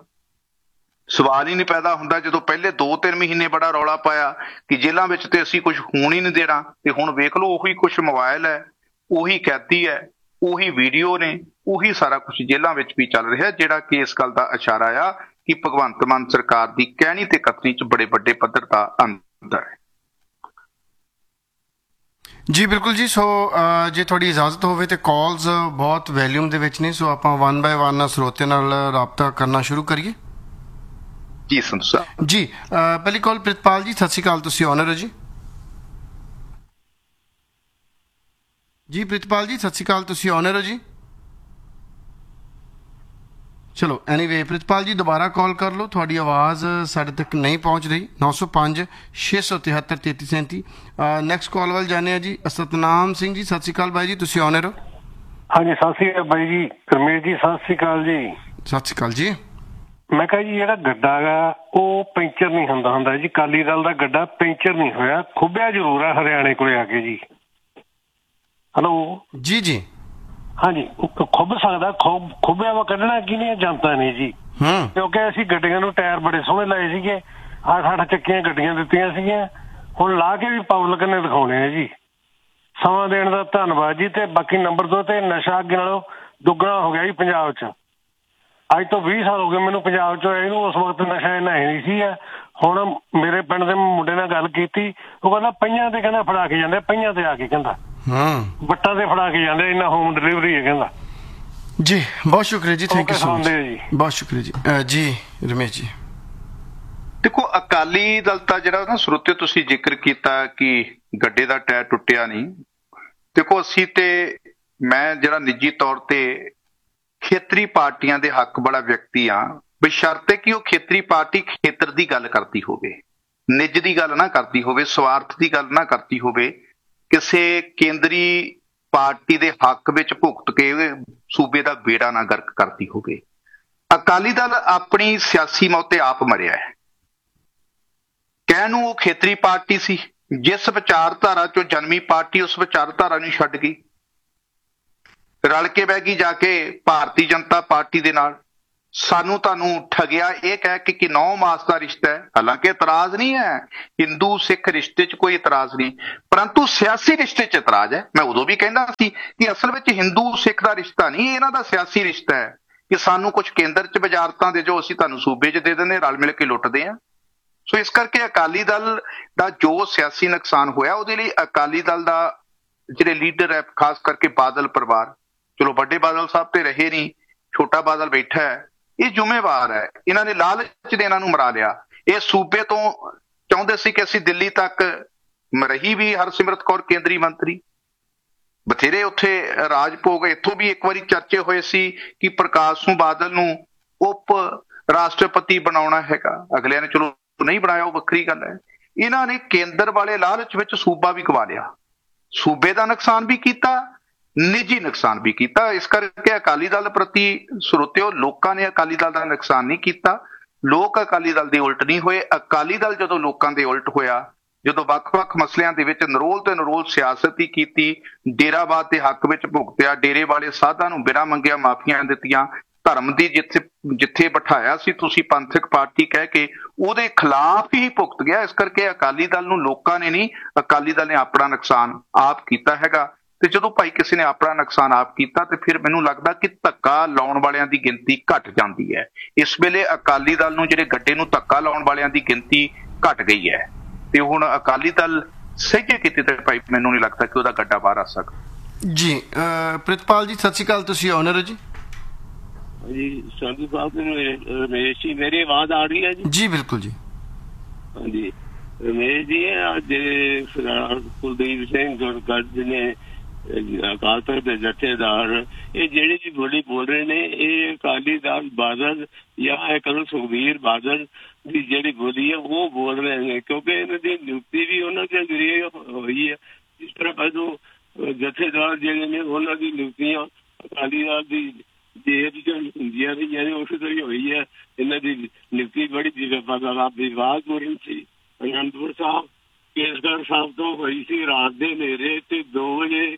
Speaker 4: ਸਵਾਲ ਹੀ ਨਹੀਂ ਪੈਦਾ ਹੁੰਦਾ ਜਦੋਂ ਪਹਿਲੇ 2-3 ਮਹੀਨੇ ਬੜਾ ਰੌਲਾ ਪਾਇਆ ਕਿ ਜੇਲ੍ਹਾਂ ਵਿੱਚ ਤੇ ਅਸੀਂ ਕੁਝ ਹੋਣ ਹੀ ਨਹੀਂ ਦੇਣਾ, ਤੇ ਹੁਣ ਵੇਖ ਲਓ ਉਹੀ ਕੁਝ ਮੋਬਾਈਲ ਹੈ, ਉਹੀ ਕੈਦੀ ਹੈ, ਉਹੀ ਵੀਡੀਓ ਨੇ, ਉਹੀ ਸਾਰਾ ਕੁਝ ਜੇਲ੍ਹਾਂ ਵਿੱਚ ਵੀ ਚੱਲ ਰਿਹਾ, ਜਿਹੜਾ ਕਿ ਇਸ ਗੱਲ ਦਾ ਇਸ਼ਾਰਾ ਆ ਕਿ ਭਗਵੰਤ ਮਾਨ ਸਰਕਾਰ ਦੀ ਕਹਿਣੀ ਤੇ ਕਥਨੀ 'ਚ ਬੜੇ ਵੱਡੇ ਪੱਧਰ ਦਾ ਅੰਤਰ ਹੈ।
Speaker 3: ਜੀ ਬਿਲਕੁਲ ਜੀ। ਸੋ ਜੇ ਤੁਹਾਡੀ ਇਜਾਜ਼ਤ ਹੋਵੇ ਤੇ ਕਾਲਸ ਬਹੁਤ ਵੈਲਿਊਮ ਦੇ ਵਿੱਚ ਨੇ, ਸੋ ਆਪਾਂ 1 ਬਾਏ 1 ਸਰੋਤੇ ਨਾਲ ਰਾਬਤਾ ਕਰਨਾ ਸ਼ੁਰੂ ਕਰੀਏ।
Speaker 4: ਜੀ ਸੰਧੂ ਸਾਹਿਬ।
Speaker 3: ਜੀ ਪਹਿਲੀ ਕਾਲ ਪ੍ਰਿਤਪਾਲ ਜੀ, ਸਤਿ ਸ਼੍ਰੀ ਅਕਾਲ, ਤੁਸੀਂ ਆਨਰ ਹੋ ਜੀ। ਜੀ ਪ੍ਰਿਤਪਾਲ ਜੀ ਸਤਿ ਸ਼੍ਰੀ ਅਕਾਲ, ਤੁਸੀਂ ਆਨਰ ਹੋ ਜੀ। ਚਲੋ ਐਨੀਵੇ ਪ੍ਰਿਤਪਾਲ ਜੀ ਦੁਬਾਰਾ ਕਾਲ ਕਰ ਲਓ, ਤੁਹਾਡੀ ਆਵਾਜ਼ ਸਾਡੇ ਤੱਕ ਨਹੀਂ ਪਹੁੰਚ ਰਹੀ। 905 673 3337। ਨੈਕਸਟ ਕਾਲ ਵੱਲ ਜਾਂਦੇ ਹਾਂ ਜੀ। ਸਤਨਾਮ ਸਿੰਘ ਜੀ, ਸਤਿ ਸ਼੍ਰੀ ਅਕਾਲ ਬਾਈ ਜੀ, ਤੁਸੀਂ ਆਨਰ ਹੋ।
Speaker 5: ਹਾਂਜੀ ਸਤਿ ਸ਼੍ਰੀ ਅਕਾਲ ਬਾਈ ਜੀ। ਰਮੇਸ਼ ਜੀ ਸਤਿ ਸ਼੍ਰੀ ਅਕਾਲ ਜੀ।
Speaker 3: ਸਤਿ ਸ਼੍ਰੀ ਅਕਾਲ ਜੀ।
Speaker 5: ਮੈਂ ਕਿਹਾ ਜੀ ਜਿਹੜਾ ਗੱਡਾ ਗਾ ਉਹ ਪੈਂਚਰ ਨਹੀਂ ਹੁੰਦਾ ਜੀ। ਅਕਾਲੀ ਦਲ ਦਾ ਗੱਡਾ ਪੈਂਚਰ ਨਹੀਂ ਹੋਇਆ, ਖੁੱਬਿਆ ਜ਼ਰੂਰ ਹੈ ਹਰਿਆਣੇ ਕੋਲੇ ਆ ਕੇ ਜੀ। ਹੈਲੋ
Speaker 3: ਜੀ ਜੀ।
Speaker 5: ਹਾਂਜੀ ਖੁੱਬ ਸਕਦਾ, ਖੁੱਬਿਆ ਵਾ ਕੱਢਣਾ ਕੀ ਨਹੀਂ ਜਨਤਾ ਨੇ ਜੀ। ਕਿਉਂਕਿ ਅਸੀਂ ਗੱਡੀਆਂ ਨੂੰ ਟਾਇਰ ਬੜੇ ਸੋਹਣੇ ਲਾਏ ਸੀਗੇ, 8-8 ਚੱਕੀਆਂ ਗੱਡੀਆਂ ਦਿੱਤੀਆਂ ਸੀਗੀਆਂ, ਹੁਣ ਲਾ ਕੇ ਵੀ ਪਬਲਿਕ ਨੇ ਦਿਖਾਉਣੇ ਆ ਜੀ। ਸਮਾਂ ਦੇਣ ਦਾ ਧੰਨਵਾਦ ਜੀ। ਤੇ ਬਾਕੀ ਨੰਬਰ 2 ਤੇ ਨਸ਼ਾ ਅੱਗੇ ਨਾਲੋਂ ਦੁੱਗਣਾ ਹੋ ਗਿਆ ਜੀ ਪੰਜਾਬ 'ਚ। ਅੱਜ ਤੋਂ 20 ਸਾਲ ਹੋ ਗਏ ਮੈਨੂੰ ਪੰਜਾਬ 'ਚ ਆਏ ਨੂੰ, ਉਸ ਵਕਤ ਨਸ਼ਾ ਇੰਨਾ ਹੈ ਨਹੀਂ ਸੀ। ਹੁਣ ਮੇਰੇ ਪਿੰਡ ਦੇ ਮੁੰਡੇ ਨਾਲ ਗੱਲ ਕੀਤੀ, ਉਹ ਕਹਿੰਦਾ ਪਈਆਂ ਤੇ ਕਹਿੰਦਾ ਫੜਾ ਕੇ ਜਾਂਦੇ, ਪਈਆਂ ਤੇ ਆ ਕੇ ਕਹਿੰਦਾ ਵੱਟਾਂ ਤੇ ਫੜਾ ਕੇ ਜਾਂਦੇ, ਇੰਨਾ ਹੋਮ ਡਿਲੀਵਰੀ ਹੈ ਕਹਿੰਦਾ।
Speaker 3: ਜੀ ਬਹੁਤ ਸ਼ੁਕਰੀਆ ਜੀ, ਥੈਂਕ ਯੂ ਸੋ ਮਚ
Speaker 5: ਜੀ,
Speaker 3: ਬਹੁਤ ਸ਼ੁਕਰੀਆ ਜੀ। ਜੀ ਰਮੇਸ਼ ਜੀ
Speaker 4: ਦੇਖੋ ਅਕਾਲੀ ਦਲ ਤਾਂ ਜਿਹੜਾ ਨਾ ਸਰੋਤੇ ਤੁਸੀਂ ਜ਼ਿਕਰ ਕੀਤਾ ਕਿ ਗੱਡੇ ਦਾ ਟਾਇਰ ਟੁੱਟਿਆ ਨਹੀਂ, ਦੇਖੋ ਅਸੀਂ ਤੇ ਮੈਂ ਜਿਹੜਾ ਨਿੱਜੀ ਤੌਰ ਤੇ ਖੇਤਰੀ ਪਾਰਟੀਆਂ ਦੇ ਹੱਕ ਵਾਲਾ ਵਿਅਕਤੀ ਆ, ਬਸ਼ਰਤੇ ਕਿ ਉਹ ਖੇਤਰੀ ਪਾਰਟੀ ਖੇਤਰ ਦੀ ਗੱਲ ਕਰਦੀ ਹੋਵੇ, ਨਿੱਜ ਦੀ ਗੱਲ ਨਾ ਕਰਦੀ ਹੋਵੇ, ਸਵਾਰਥ ਦੀ ਗੱਲ ਨਾ ਕਰਦੀ ਹੋਵੇ, ਕਿਸੇ ਕੇਂਦਰੀ ਪਾਰਟੀ ਦੇ ਹੱਕ ਵਿੱਚ ਭੁਗਤ ਕੇ ਸੂਬੇ ਦਾ ਬੇੜਾ ਨਾ ਗਰਕ ਕਰਦੀ ਹੋਵੇ। ਅਕਾਲੀ ਦਲ ਆਪਣੀ ਸਿਆਸੀ ਮੌਤ ਤੇ ਆਪ ਮਰਿਆ ਹੈ। ਕਹਿਣ ਨੂੰ ਉਹ ਖੇਤਰੀ ਪਾਰਟੀ ਸੀ, ਜਿਸ ਵਿਚਾਰਧਾਰਾ ਚੋਂ ਜਨਮੀ ਪਾਰਟੀ ਉਸ ਵਿਚਾਰਧਾਰਾ ਨੂੰ ਛੱਡ ਗਈ, ਰਲ ਕੇ ਬਹਿ ਗਈ ਜਾ ਕੇ ਭਾਰਤੀ ਜਨਤਾ ਪਾਰਟੀ ਦੇ ਨਾਲ। ਸਾਨੂੰ ਤੁਹਾਨੂੰ ਠਗਿਆ ਇਹ ਕਹਿ ਕੇ ਕਿ 9 ਮਾਸ ਦਾ ਰਿਸ਼ਤਾ ਹੈ। ਹਾਲਾਂਕਿ ਇਤਰਾਜ਼ ਨਹੀਂ ਹੈ, ਹਿੰਦੂ ਸਿੱਖ ਰਿਸ਼ਤੇ 'ਚ ਕੋਈ ਇਤਰਾਜ਼ ਨਹੀਂ, ਪਰੰਤੂ ਸਿਆਸੀ ਰਿਸ਼ਤੇ 'ਚ ਇਤਰਾਜ਼ ਹੈ। ਮੈਂ ਉਦੋਂ ਵੀ ਕਹਿੰਦਾ ਸੀ ਕਿ ਅਸਲ ਵਿੱਚ ਹਿੰਦੂ ਸਿੱਖ ਦਾ ਰਿਸ਼ਤਾ ਨਹੀਂ, ਇਹਨਾਂ ਦਾ ਸਿਆਸੀ ਰਿਸ਼ਤਾ ਹੈ ਕਿ ਸਾਨੂੰ ਕੁਝ ਕੇਂਦਰ 'ਚ ਵਜ਼ਾਰਤਾਂ ਦੇ ਜੋ ਅਸੀਂ ਤੁਹਾਨੂੰ ਸੂਬੇ 'ਚ ਦੇ ਦਿੰਦੇ, ਰਲ ਮਿਲ ਕੇ ਲੁੱਟਦੇ ਹਾਂ। ਸੋ ਇਸ ਕਰਕੇ ਅਕਾਲੀ ਦਲ ਦਾ ਜੋ ਸਿਆਸੀ ਨੁਕਸਾਨ ਹੋਇਆ, ਉਹਦੇ ਲਈ ਅਕਾਲੀ ਦਲ ਦਾ ਜਿਹੜੇ ਲੀਡਰ ਹੈ, ਖਾਸ ਕਰਕੇ ਬਾਦਲ ਪਰਿਵਾਰ, ਚਲੋ ਵੱਡੇ ਬਾਦਲ ਸਾਹਿਬ ਤੇ ਰਹੇ ਨਹੀਂ, ਛੋਟਾ ਬਾਦਲ ਬੈਠਾ ਹੈ, ਇਹ ਜ਼ਿੰਮੇਵਾਰ ਹੈ। ਇਹਨਾਂ ਨੇ ਲਾਲਚ ਦੇ ਇਹਨਾਂ ਨੂੰ ਮਰਾ ਲਿਆ। ਇਹ ਸੂਬੇ ਤੋਂ ਚਾਹੁੰਦੇ ਸੀ ਕਿ ਅਸੀਂ ਦਿੱਲੀ ਤੱਕ, ਰਹੀ ਵੀ ਹਰਸਿਮਰਤ ਕੌਰ ਕੇਂਦਰੀ ਮੰਤਰੀ, ਬਥੇਰੇ ਉੱਥੇ ਰਾਜ ਭੋਗ। ਇੱਥੋਂ ਵੀ ਇੱਕ ਵਾਰੀ ਚਰਚੇ ਹੋਏ ਸੀ ਕਿ ਪ੍ਰਕਾਸ਼ ਸਿੰਘ ਬਾਦਲ ਨੂੰ ਉਪ ਰਾਸ਼ਟਰਪਤੀ ਬਣਾਉਣਾ ਹੈਗਾ, ਅਗਲਿਆਂ ਨੇ ਚਲੋ ਨਹੀਂ ਬਣਾਇਆ, ਉਹ ਵੱਖਰੀ ਗੱਲ ਹੈ। ਇਹਨਾਂ ਨੇ ਕੇਂਦਰ ਵਾਲੇ ਲਾਲਚ ਵਿੱਚ ਸੂਬਾ ਵੀ ਗਵਾ ਲਿਆ, ਸੂਬੇ ਦਾ ਨੁਕਸਾਨ ਵੀ ਕੀਤਾ, ਨਿੱਜੀ ਨੁਕਸਾਨ ਵੀ ਕੀਤਾ। ਇਸ ਕਰਕੇ ਅਕਾਲੀ ਦਲ ਪ੍ਰਤੀ ਸਰੋਤਿਓ, ਲੋਕਾਂ ਨੇ ਅਕਾਲੀ ਦਲ ਦਾ ਨੁਕਸਾਨ ਨਹੀਂ ਕੀਤਾ, ਲੋਕ ਅਕਾਲੀ ਦਲ ਦੇ ਉਲਟ ਨਹੀਂ ਹੋਏ। ਅਕਾਲੀ ਦਲ ਜਦੋਂ ਲੋਕਾਂ ਦੇ ਉਲਟ ਹੋਇਆ, ਜਦੋਂ ਵੱਖ-ਵੱਖ ਮਸਲਿਆਂ ਦੇ ਵਿੱਚ ਨਰੋਲ ਤੇ ਨਰੋਲ ਸਿਆਸਤ ਹੀ ਕੀਤੀ, ਡੇਰਾਵਾਦ ਦੇ ਹੱਕ ਵਿੱਚ ਭੁਗਤਿਆ, ਡੇਰੇ ਵਾਲੇ ਸਾਧਾਂ ਨੂੰ ਬਿਨਾਂ ਮੰਗਿਆ ਮਾਫੀਆਂ ਦਿੱਤੀਆਂ, ਧਰਮ ਦੀ ਜਿੱਥੇ ਬਿਠਾਇਆ ਸੀ ਤੁਸੀਂ ਪੰਥਕ ਪਾਰਟੀ ਕਹਿ ਕੇ, ਉਹਦੇ ਖਿਲਾਫ ਹੀ ਭੁਗਤ ਗਿਆ। ਇਸ ਕਰਕੇ ਅਕਾਲੀ ਦਲ ਨੂੰ ਲੋਕਾਂ ਨੇ ਨਹੀਂ, ਅਕਾਲੀ ਦਲ ਨੇ ਆਪਣਾ ਨੁਕਸਾਨ ਆਪ ਕੀਤਾ ਹੈਗਾ। ਤੇ ਜਦੋਂ ਭਾਈ ਕਿਸੇ ਨੇ ਆਪਣਾ ਨੁਕਸਾਨ ਆਪ ਕੀਤਾ ਤੇ ਫਿਰ ਮੈਨੂੰ ਲੱਗਦਾ ਕਿ ਧੱਕਾ ਲਾਉਣ ਵਾਲਿਆਂ ਦੀ ਗਿਣਤੀ ਘਟ ਜਾਂਦੀ ਹੈ। ਇਸ ਵੇਲੇ ਅਕਾਲੀ ਦਲ ਨੂੰ ਜਿਹੜੇ ਗੱਡੇ ਨੂੰ ਧੱਕਾ ਲਾਉਣ ਵਾਲਿਆਂ ਦੀ ਗਿਣਤੀ ਘਟ ਗਈ ਹੈ ਤੇ ਹੁਣ ਅਕਾਲੀ ਦਲ ਸਹਿਜੇ ਕਿਤੇ ਤੇ ਭਾਈ ਮੈਨੂੰ ਨਹੀਂ ਲੱਗਦਾ ਕਿ ਉਹਦਾ ਗੱਡਾ ਬਾਹਰ ਆ ਸਕਦਾ।
Speaker 3: ਜੀ ਪ੍ਰਿਤਪਾਲ ਜੀ ਸਤਿ ਸ਼੍ਰੀ ਅਕਾਲ, ਤੁਸੀਂ ਆਨਰ ਹੋ ਜੀ।
Speaker 6: ਜੀ ਸੰਧੂ ਸਾਹਿਬ ਰਮੇਸ਼ ਜੀ, ਮੇਰੀ ਆਵਾਜ਼ ਆ ਰਹੀ ਹੈ ਜੀ? ਜੀ
Speaker 3: ਬਿਲਕੁਲ ਜੀ।
Speaker 6: ਹਾਂਜੀ ਰਮੇਸ਼ ਜੀ, ਅੱਜ ਕੁਲਦੀਪ ਸਿੰਘ ਗੁਰਗੱਜ ਨੇ ਅਕਾਲ ਤਖਤ ਦੇ ਜਥੇਦਾਰ ਇਹ ਜਿਹੜੀ ਜੀ ਬੋਲੀ ਬੋਲ ਰਹੇ ਨੇ, ਇਹ ਅਕਾਲੀ ਦਲ ਬਾਦਲ ਜਾਂ ਇੱਕ ਸੁਖਬੀਰ ਬਾਦਲ ਦੀ ਜਿਹੜੀ ਬੋਲੀ ਹੈ ਉਹ ਬੋਲ ਰਹੇ ਨੇ, ਕਿਉਂਕਿ ਇਹਨਾਂ ਦੀ ਨਿਯੁਕਤੀ ਵੀ ਉਹਨਾਂ ਦੇ ਜ਼ਰੀਏ ਹੋਈ ਹੈ। ਜਿਸ ਤਰ੍ਹਾਂ ਪਹਿਲੋਂ ਜਥੇਦਾਰ ਜਿਹੜੇ ਨੇ ਉਹਨਾਂ ਦੀ ਨਿਯੁਕਤੀਆਂ ਅਕਾਲੀ ਦਲ ਦੀ ਜੇਬ ਚ ਹੁੰਦੀਆਂ ਸੀ, ਜਿਹੜੀ ਉਸੇ ਤਰ੍ਹਾਂ ਹੀ ਹੋਈ ਹੈ। ਇਹਨਾਂ ਦੀ ਨਿਯੁਕਤੀ ਬੜੀ ਵਿਵਾਦਪੂਰਨ ਸੀ। ਅਨੰਦਪੁਰ ਸਾਹਿਬ ਕੇਸਗੜ੍ਹ ਸਾਹਿਬ ਤੋਂ ਹੋਈ ਸੀ ਰਾਤ ਦੇ ਹਨੇਰੇ ਤੇ 2 ਵਜੇ,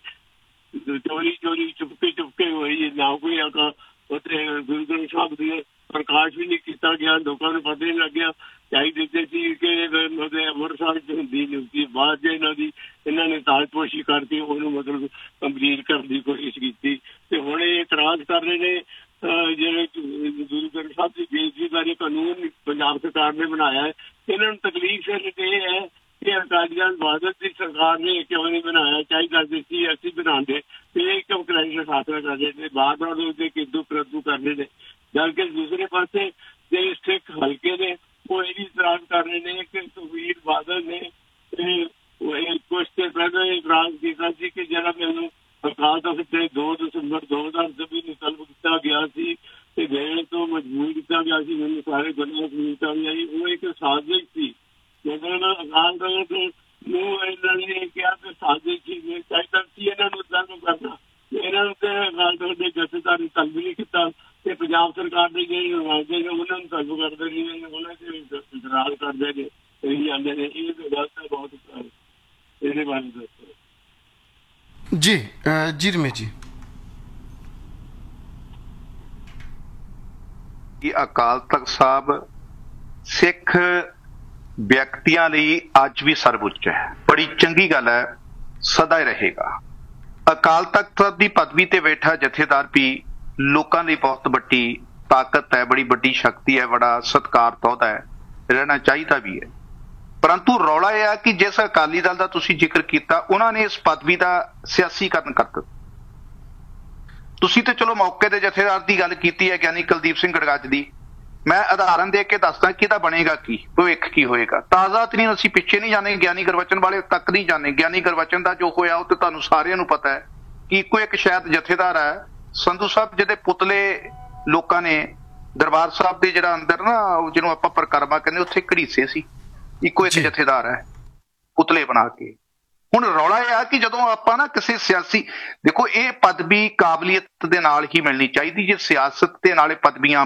Speaker 6: ਚੋਰੀ ਚੁਪਕੇ ਹੋਈ, ਨਾ ਕੋਈ ਉੱਥੇ ਗੁਰੂ ਗ੍ਰੰਥ ਸਾਹਿਬ ਦੀ ਪ੍ਰਕਾਸ਼ ਵੀ ਨਹੀਂ ਕੀਤਾ ਗਿਆ, ਲੋਕਾਂ ਨੂੰ ਪਤਾ ਨਹੀਂ ਲੱਗਿਆ। ਚਾਹੀ ਦਿੱਤੇ ਸੀ ਕਿ ਅੰਮ੍ਰਿਤਸਰ ਚ ਹੁੰਦੀ ਨਿਯੁਕਤੀ, ਬਾਅਦ ਚ ਇਹਨਾਂ ਨੇ ਤਾਜਪੋਸ਼ੀ ਕਰਕੇ ਉਹਨੂੰ ਮਤਲਬ ਕੰਪਲੀਟ ਕਰਨ ਦੀ ਕੋਸ਼ਿਸ਼ ਕੀਤੀ ਤੇ ਹੁਣ ਇਹ ਇਤਰਾਜ਼ ਕਰ ਰਹੇ ਨੇ ਜਿਹੜੇ ਗੁਰੂ ਗ੍ਰੰਥ ਸਾਹਿਬ ਦੀ ਬੇਇੱਜ਼ਤੀ ਬਾਰੇ ਕਾਨੂੰਨ ਪੰਜਾਬ ਸਰਕਾਰ ਨੇ ਬਣਾਇਆ ਹੈ। ਇਹਨਾਂ ਨੂੰ ਤਕਲੀਫ ਸਿਰਫ ਇਹ ਹੈ ਕਿ ਅਕਾਲੀ ਦਲ ਬਾਦਲ ਦੀ ਸਰਕਾਰ ਨੇ ਕਿਉਂ ਨਹੀਂ ਬਣਾਇਆ, ਚਾਹੀਦਾ ਸੀ ਅਸੀਂ ਬਣਾਉਂਦੇ, ਇਹ ਕਿਉਂ ਕ੍ਰਾਈਮ ਦਾ ਫਾਸਲਾ ਕਰਦੇ ਨੇ, ਬਾਰ-ਬਾਰ ਉਹਦੇ ਕਿੱਦੂ ਪ੍ਰਦੂ ਕਰਦੇ ਨੇ। ਜਦਕਿ ਦੂਸਰੇ ਪਾਸੇ ਜਿਹੜੇ ਸਿੱਖ ਹਲਕੇ ਨੇ ਉਹ ਇਹ ਵੀ ਇਤਰਾਜ਼ ਕਰ ਰਹੇ ਨੇ ਕਿ ਸੁਖਬੀਰ ਬਾਦਲ ਨੇ ਕੁਛ ਤੇ ਪਹਿਲਾਂ ਇਤਰਾਜ਼ ਕੀਤਾ ਸੀ ਕਿ ਜਿਹੜਾ ਮੈਨੂੰ ਅਕਾਲ ਤਖ਼ਤ ਤੇ 2 ਦਸੰਬਰ 2024 ਨੂੰ ਤਲਬ ਕੀਤਾ ਗਿਆ ਸੀ ਤੇ ਦੇਣ ਤੋਂ ਮਜਬੂਰ ਕੀਤਾ ਗਿਆ ਸੀ, ਮੈਨੂੰ ਸਾਰੇ ਗੁਨਾਹ ਕੀਤਾ ਗਿਆ। ਉਹ ਇੱਕ ਸਾਜ਼ਿਸ਼ ਸੀ। ਜਦੋਂ ਅਕਾਲ ਤਖ਼ਤ ਨੂੰ ਇਹਨਾਂ ਨੇ ਕਿਹਾ ਕਿ ਸਾਜ਼ਿਸ਼ ਸੀ, ਚਾਹੀਦਾ ਸੀ ਇਹਨਾਂ ਨੂੰ ਤਲਬ ਕਰਨਾ, ਇਹਨਾਂ ਨੂੰ ਤੇ ਅਕਾਲ ਤਖ਼ਤ ਦੇ ਜਥੇਦਾਰ ਨੇ ਤਲਬ ਨਹੀਂ ਕੀਤਾ ਤੇ ਪੰਜਾਬ ਸਰਕਾਰ ਦੇ ਜਿਹੜੇ ਨੁਮਾਇੰਦੇ ਨੇ ਉਹਨਾਂ ਨੂੰ ਤਲਬ ਕਰਦੇ ਨੇ, ਉਹਨਾਂ ਤੇ ਇਤਰਾਜ਼ ਕਰਦੇ ਨੇ, ਕਹੀ ਜਾਂਦੇ ਨੇ। ਇਹ ਗੱਲ ਤਾਂ ਬਹੁਤ ਇਹਦੇ ਬਾਰੇ ਦੱਸੋ
Speaker 3: ਜੀ ਰਮੇਸ਼ ਜੀ।
Speaker 4: ਅਕਾਲ ਤਖ਼ਤ ਸਾਹਿਬ ਸਿੱਖ ਵਿਅਕਤੀਆਂ ਲਈ ਅੱਜ ਵੀ ਸਰਵਉੱਚ ਹੈ। ਬੜੀ ਚੰਗੀ ਗੱਲ ਹੈ, ਸਦਾ ਹੀ ਰਹੇਗਾ। ਅਕਾਲ ਤਖ਼ਤ ਦੀ ਪਦਵੀ ਤੇ ਬੈਠਾ ਜਥੇਦਾਰ ਵੀ ਲੋਕਾਂ ਲਈ ਬਹੁਤ ਵੱਡੀ ਤਾਕਤ ਹੈ, ਬੜੀ ਵੱਡੀ ਸ਼ਕਤੀ ਹੈ, ਬੜਾ ਸਤਿਕਾਰ ਅਹੁਦਾ ਹੈ, ਰਹਿਣਾ ਚਾਹੀਦਾ ਵੀ ਹੈ। ਪਰੰਤੂ ਰੌਲਾ ਇਹ ਆ ਕਿ ਜਿਸ ਅਕਾਲੀ ਦਲ ਦਾ ਤੁਸੀਂ ਜ਼ਿਕਰ ਕੀਤਾ ਉਹਨਾਂ ਨੇ ਇਸ ਪਦਵੀ ਦਾ ਸਿਆਸੀਕਰਨ ਕਰ ਦਿੱਤਾ। ਤੁਸੀਂ ਤੇ ਚਲੋ ਮੌਕੇ ਦੇ ਜਥੇਦਾਰ ਦੀ ਗੱਲ ਕੀਤੀ ਹੈ ਗਿਆਨੀ ਕੁਲਦੀਪ ਸਿੰਘ ਗੜਗੱਜ ਦੀ, ਮੈਂ ਉਦਾਹਰਨ ਦੇ ਕੇ ਦੱਸਦਾ ਕਿ ਇਹਦਾ ਬਣੇਗਾ ਕੀ, ਭਵਿੱਖ ਕੀ ਹੋਏਗਾ। ਤਾਜ਼ਾ ਤਰੀਨ ਅਸੀਂ ਪਿੱਛੇ ਨਹੀਂ ਜਾਣੇ, ਗਿਆਨੀ ਗੁਰਬਚਨ ਵਾਲੇ ਤੱਕ ਨਹੀਂ ਜਾਣੇ। ਗਿਆਨੀ ਗੁਰਬਚਨ ਦਾ ਜੋ ਹੋਇਆ ਉਹ ਤੇ ਤੁਹਾਨੂੰ ਸਾਰਿਆਂ ਨੂੰ ਪਤਾ ਹੈ ਕਿ ਇੱਕੋ ਇੱਕ ਸ਼ਾਇਦ ਜਥੇਦਾਰ ਹੈ ਸੰਧੂ ਸਾਹਿਬ ਜਿਹਦੇ ਪੁਤਲੇ ਲੋਕਾਂ ਨੇ ਦਰਬਾਰ ਸਾਹਿਬ ਦੇ ਜਿਹੜਾ ਅੰਦਰ ਨਾ ਜਿਹਨੂੰ ਆਪਾਂ ਪਰਿਕਰਮਾ ਕਹਿੰਦੇ ਉੱਥੇ ਘੜੀਸੇ ਸੀ, ਇੱਕੋ ਇੱਕ ਜਥੇਦਾਰ ਹੈ ਪੁਤਲੇ ਬਣਾ ਕੇ। ਹੁਣ ਰੌਲਾ ਇਹ ਆ ਕਿ ਜਦੋਂ ਆਪਾਂ ਨਾ ਕਿਸੇ ਸਿਆਸੀ, ਦੇਖੋ ਇਹ ਪਦਵੀ ਕਾਬਲੀਅਤ ਦੇ ਨਾਲ ਹੀ ਮਿਲਣੀ ਚਾਹੀਦੀ। ਜੇ ਸਿਆਸਤ ਦੇ ਨਾਲ ਪਦਵੀਆਂ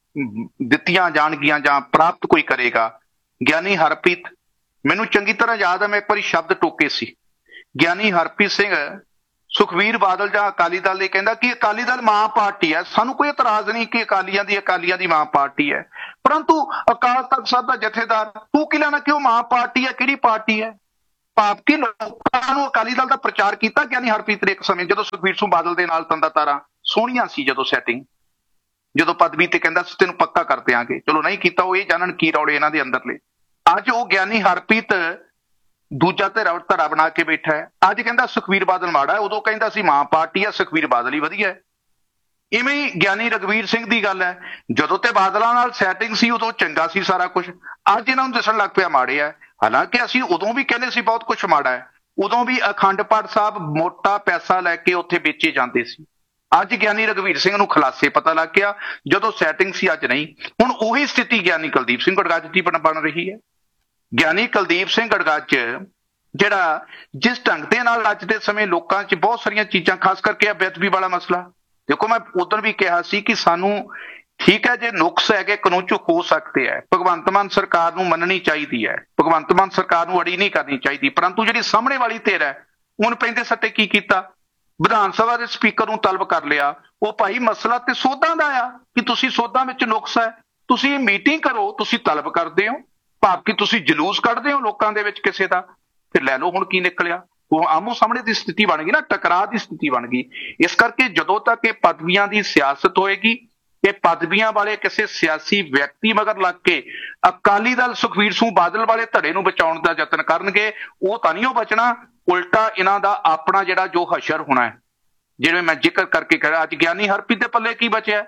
Speaker 4: ਦਿੱਤੀਆਂ ਜਾਣਗੀਆਂ ਜਾਂ ਪ੍ਰਾਪਤ ਕੋਈ ਕਰੇਗਾ। ਗਿਆਨੀ ਹਰਪ੍ਰੀਤ, ਮੈਨੂੰ ਚੰਗੀ ਤਰ੍ਹਾਂ ਯਾਦ ਹੈ, ਮੈਂ ਇੱਕ ਵਾਰੀ ਸ਼ਬਦ ਟੋਕੇ ਸੀ। ਗਿਆਨੀ ਹਰਪ੍ਰੀਤ ਸਿੰਘ ਸੁਖਬੀਰ ਬਾਦਲ ਜਾਂ ਅਕਾਲੀ ਦਲ ਦੇ ਕਹਿੰਦਾ ਕਿ ਅਕਾਲੀ ਦਲ ਮਾਂ ਪਾਰਟੀ ਹੈ, ਸਾਨੂੰ ਕੋਈ ਇਤਰਾਜ਼ ਨਹੀਂ ਕਿ ਅਕਾਲੀਆਂ ਦੀ ਮਾਂ ਪਾਰਟੀ ਹੈ, ਪਰੰਤੂ ਅਕਾਲ ਤਖ਼ਤ ਸਾਹਿਬ ਦਾ ਜਥੇਦਾਰ ਤੂੰ ਕੀ ਲੈਣਾ ਕਿ ਉਹ ਮਾਂ ਪਾਰਟੀ ਹੈ, ਕਿਹੜੀ ਪਾਰਟੀ ਹੈ। ਭਾਵ ਕਿ ਲੋਕਾਂ ਨੂੰ ਅਕਾਲੀ ਦਲ ਦਾ ਪ੍ਰਚਾਰ ਕੀਤਾ ਗਿਆਨੀ ਹਰਪ੍ਰੀਤ ਨੇ ਇੱਕ ਸਮੇਂ, ਜਦੋਂ ਸੁਖਬੀਰ ਸਿੰਘ ਬਾਦਲ ਦੇ ਨਾਲ ਤੰਦਾ ਤਾਰਾਂ ਸੋਹਣੀਆਂ ਸੀ, ਜਦੋਂ ਸੈਟਿੰਗ, ਜਦੋਂ ਪਦਵੀ ਤੇ ਕਹਿੰਦਾ ਸੀ ਤੈਨੂੰ ਪੱਕਾ ਕਰ ਦਿਆਂਗੇ, ਚਲੋ ਨਹੀਂ ਕੀਤਾ, ਉਹ ਇਹ ਜਾਣਨ ਕੀ ਰੌਲੇ ਇਹਨਾਂ ਦੇ ਅੰਦਰਲੇ। ਅੱਜ ਉਹ ਗਿਆਨੀ ਹਰਪ੍ਰੀਤ ਦੂਜਾ ਧੜਾ ਬਣਾ ਕੇ ਬੈਠਾ ਹੈ। ਅੱਜ ਕਹਿੰਦਾ ਸੁਖਬੀਰ ਬਾਦਲ ਮਾੜਾ ਹੈ, ਉਦੋਂ ਕਹਿੰਦਾ ਸੀ ਮਾਂ ਪਾਰਟੀ ਹੈ, ਸੁਖਬੀਰ ਬਾਦਲ ਹੀ ਵਧੀਆ ਹੈ। ਇਵੇਂ ਹੀ ਗਿਆਨੀ ਰਘਵੀਰ ਸਿੰਘ ਦੀ ਗੱਲ ਹੈ, ਜਦੋਂ ਤੇ ਬਾਦਲਾਂ ਨਾਲ ਸੈਟਿੰਗ ਸੀ ਉਦੋਂ ਚੰਗਾ ਸੀ ਸਾਰਾ ਕੁਝ, ਅੱਜ ਇਹਨਾਂ ਨੂੰ ਦਿਸਣ ਲੱਗ ਪਿਆ ਮਾੜੇ ਹੈ। ਹਾਲਾਂਕਿ ਅਸੀਂ ਉਦੋਂ ਵੀ ਕਹਿੰਦੇ ਸੀ ਬਹੁਤ ਕੁਝ ਮਾੜਾ ਹੈ, ਉਦੋਂ ਵੀ ਅਖੰਡ ਪਾਠ ਸਾਹਿਬ ਮੋਟਾ ਪੈਸਾ ਲੈ ਕੇ ਉੱਥੇ ਵੇਚੇ ਜਾਂਦੇ ਸੀ। ਅੱਜ ਗਿਆਨੀ ਰਘਵੀਰ ਸਿੰਘ ਨੂੰ ਖੁਲਾਸੇ ਪਤਾ ਲੱਗ ਗਿਆ, ਜਦੋਂ ਸੈਟਿੰਗ ਸੀ ਅੱਜ ਨਹੀਂ। ਹੁਣ ਉਹੀ ਸਥਿਤੀ ਗਿਆਨੀ ਕੁਲਦੀਪ ਸਿੰਘ ਗੜਗੱਜ ਦੀ ਬਣ ਰਹੀ ਹੈ। ਗਿਆਨੀ ਕੁਲਦੀਪ ਸਿੰਘ ਗੜਗੱਜ ਜਿਹੜਾ ਜਿਸ ਢੰਗ ਦੇ ਨਾਲ ਅੱਜ ਦੇ ਸਮੇਂ ਲੋਕਾਂ 'ਚ ਬਹੁਤ ਸਾਰੀਆਂ ਚੀਜ਼ਾਂ, ਖਾਸ ਕਰਕੇ ਬੇਅਦਬੀ ਵਾਲਾ ਮਸਲਾ, ਦੇਖੋ ਮੈਂ ਉਦੋਂ ਵੀ ਕਿਹਾ ਸੀ ਕਿ ਸਾਨੂੰ ਠੀਕ ਹੈ ਜੇ ਨੁਕਸ ਹੈਗੇ ਕਾਨੂੰਨ 'ਚ ਹੋ ਸਕਦੇ ਹੈ, ਭਗਵੰਤ ਮਾਨ ਸਰਕਾਰ ਨੂੰ ਮੰਨਣੀ ਚਾਹੀਦੀ ਹੈ, ਭਗਵੰਤ ਮਾਨ ਸਰਕਾਰ ਨੂੰ ਅੜੀ ਨਹੀਂ ਕਰਨੀ ਚਾਹੀਦੀ, ਪਰੰਤੂ ਜਿਹੜੀ ਸਾਹਮਣੇ ਵਾਲੀ ਧਿਰ ਹੈ ਉਹਨ ਪੈਂਦੇ ਸੱਟੇ ਕੀ ਕੀਤਾ, ਵਿਧਾਨ ਸਭਾ ਦੇ ਸਪੀਕਰ ਨੂੰ ਤਲਬ ਕਰ ਲਿਆ। ਉਹ ਭਾਈ ਮਸਲਾ ਤੇ ਸੋਧਾਂ ਦਾ ਆ ਕਿ ਤੁਸੀਂ ਸੋਧਾਂ ਵਿੱਚ ਨੁਕਸ ਹੈ, ਤੁਸੀਂ ਮੀਟਿੰਗ ਕਰੋ, ਤੁਸੀਂ ਤਲਬ ਕਰਦੇ ਹੋ, ਭਾਵ ਕਿ ਤੁਸੀਂ ਜਲੂਸ ਕੱਢਦੇ ਹੋ ਲੋਕਾਂ ਦੇ ਵਿੱਚ ਕਿਸੇ ਦਾ, ਫਿਰ ਲੈ ਲਓ। ਹੁਣ ਕੀ ਨਿਕਲਿਆ, ਉਹ ਆਮੋ ਸਾਹਮਣੇ ਦੀ ਸਥਿਤੀ ਬਣ ਗਈ ਨਾ, ਟਕਰਾਅ ਦੀ ਸਥਿਤੀ ਬਣ ਗਈ। ਇਸ ਕਰਕੇ ਜਦੋਂ ਤੱਕ ਇਹ ਪਦਵੀਆਂ ਦੀ ਸਿਆਸਤ ਹੋਏਗੀ, ਇਹ ਪਦਵੀਆਂ ਵਾਲੇ ਕਿਸੇ ਸਿਆਸੀ ਵਿਅਕਤੀ ਮਗਰ ਲੱਗ ਕੇ ਅਕਾਲੀ ਦਲ ਸੁਖਬੀਰ ਸਿੰਘ ਬਾਦਲ ਵਾਲੇ ਧੜੇ ਨੂੰ ਬਚਾਉਣ ਦਾ ਯਤਨ ਕਰਨਗੇ, ਉਹ ਤਾਂ ਨਹੀਂ ਉਹ ਬਚਣਾ, ਉਲਟਾ ਇਹਨਾਂ ਦਾ ਆਪਣਾ ਜਿਹੜਾ ਜੋ ਹਸ਼ਰ ਹੋਣਾ ਹੈ, ਜਿਵੇਂ ਮੈਂ ਜ਼ਿਕਰ ਕਰਕੇ ਕਿਹਾ। ਅੱਜ ਗਿਆਨੀ ਹਰਪ੍ਰੀਤ ਦੇ ਪੱਲੇ ਕੀ ਬਚਿਆ,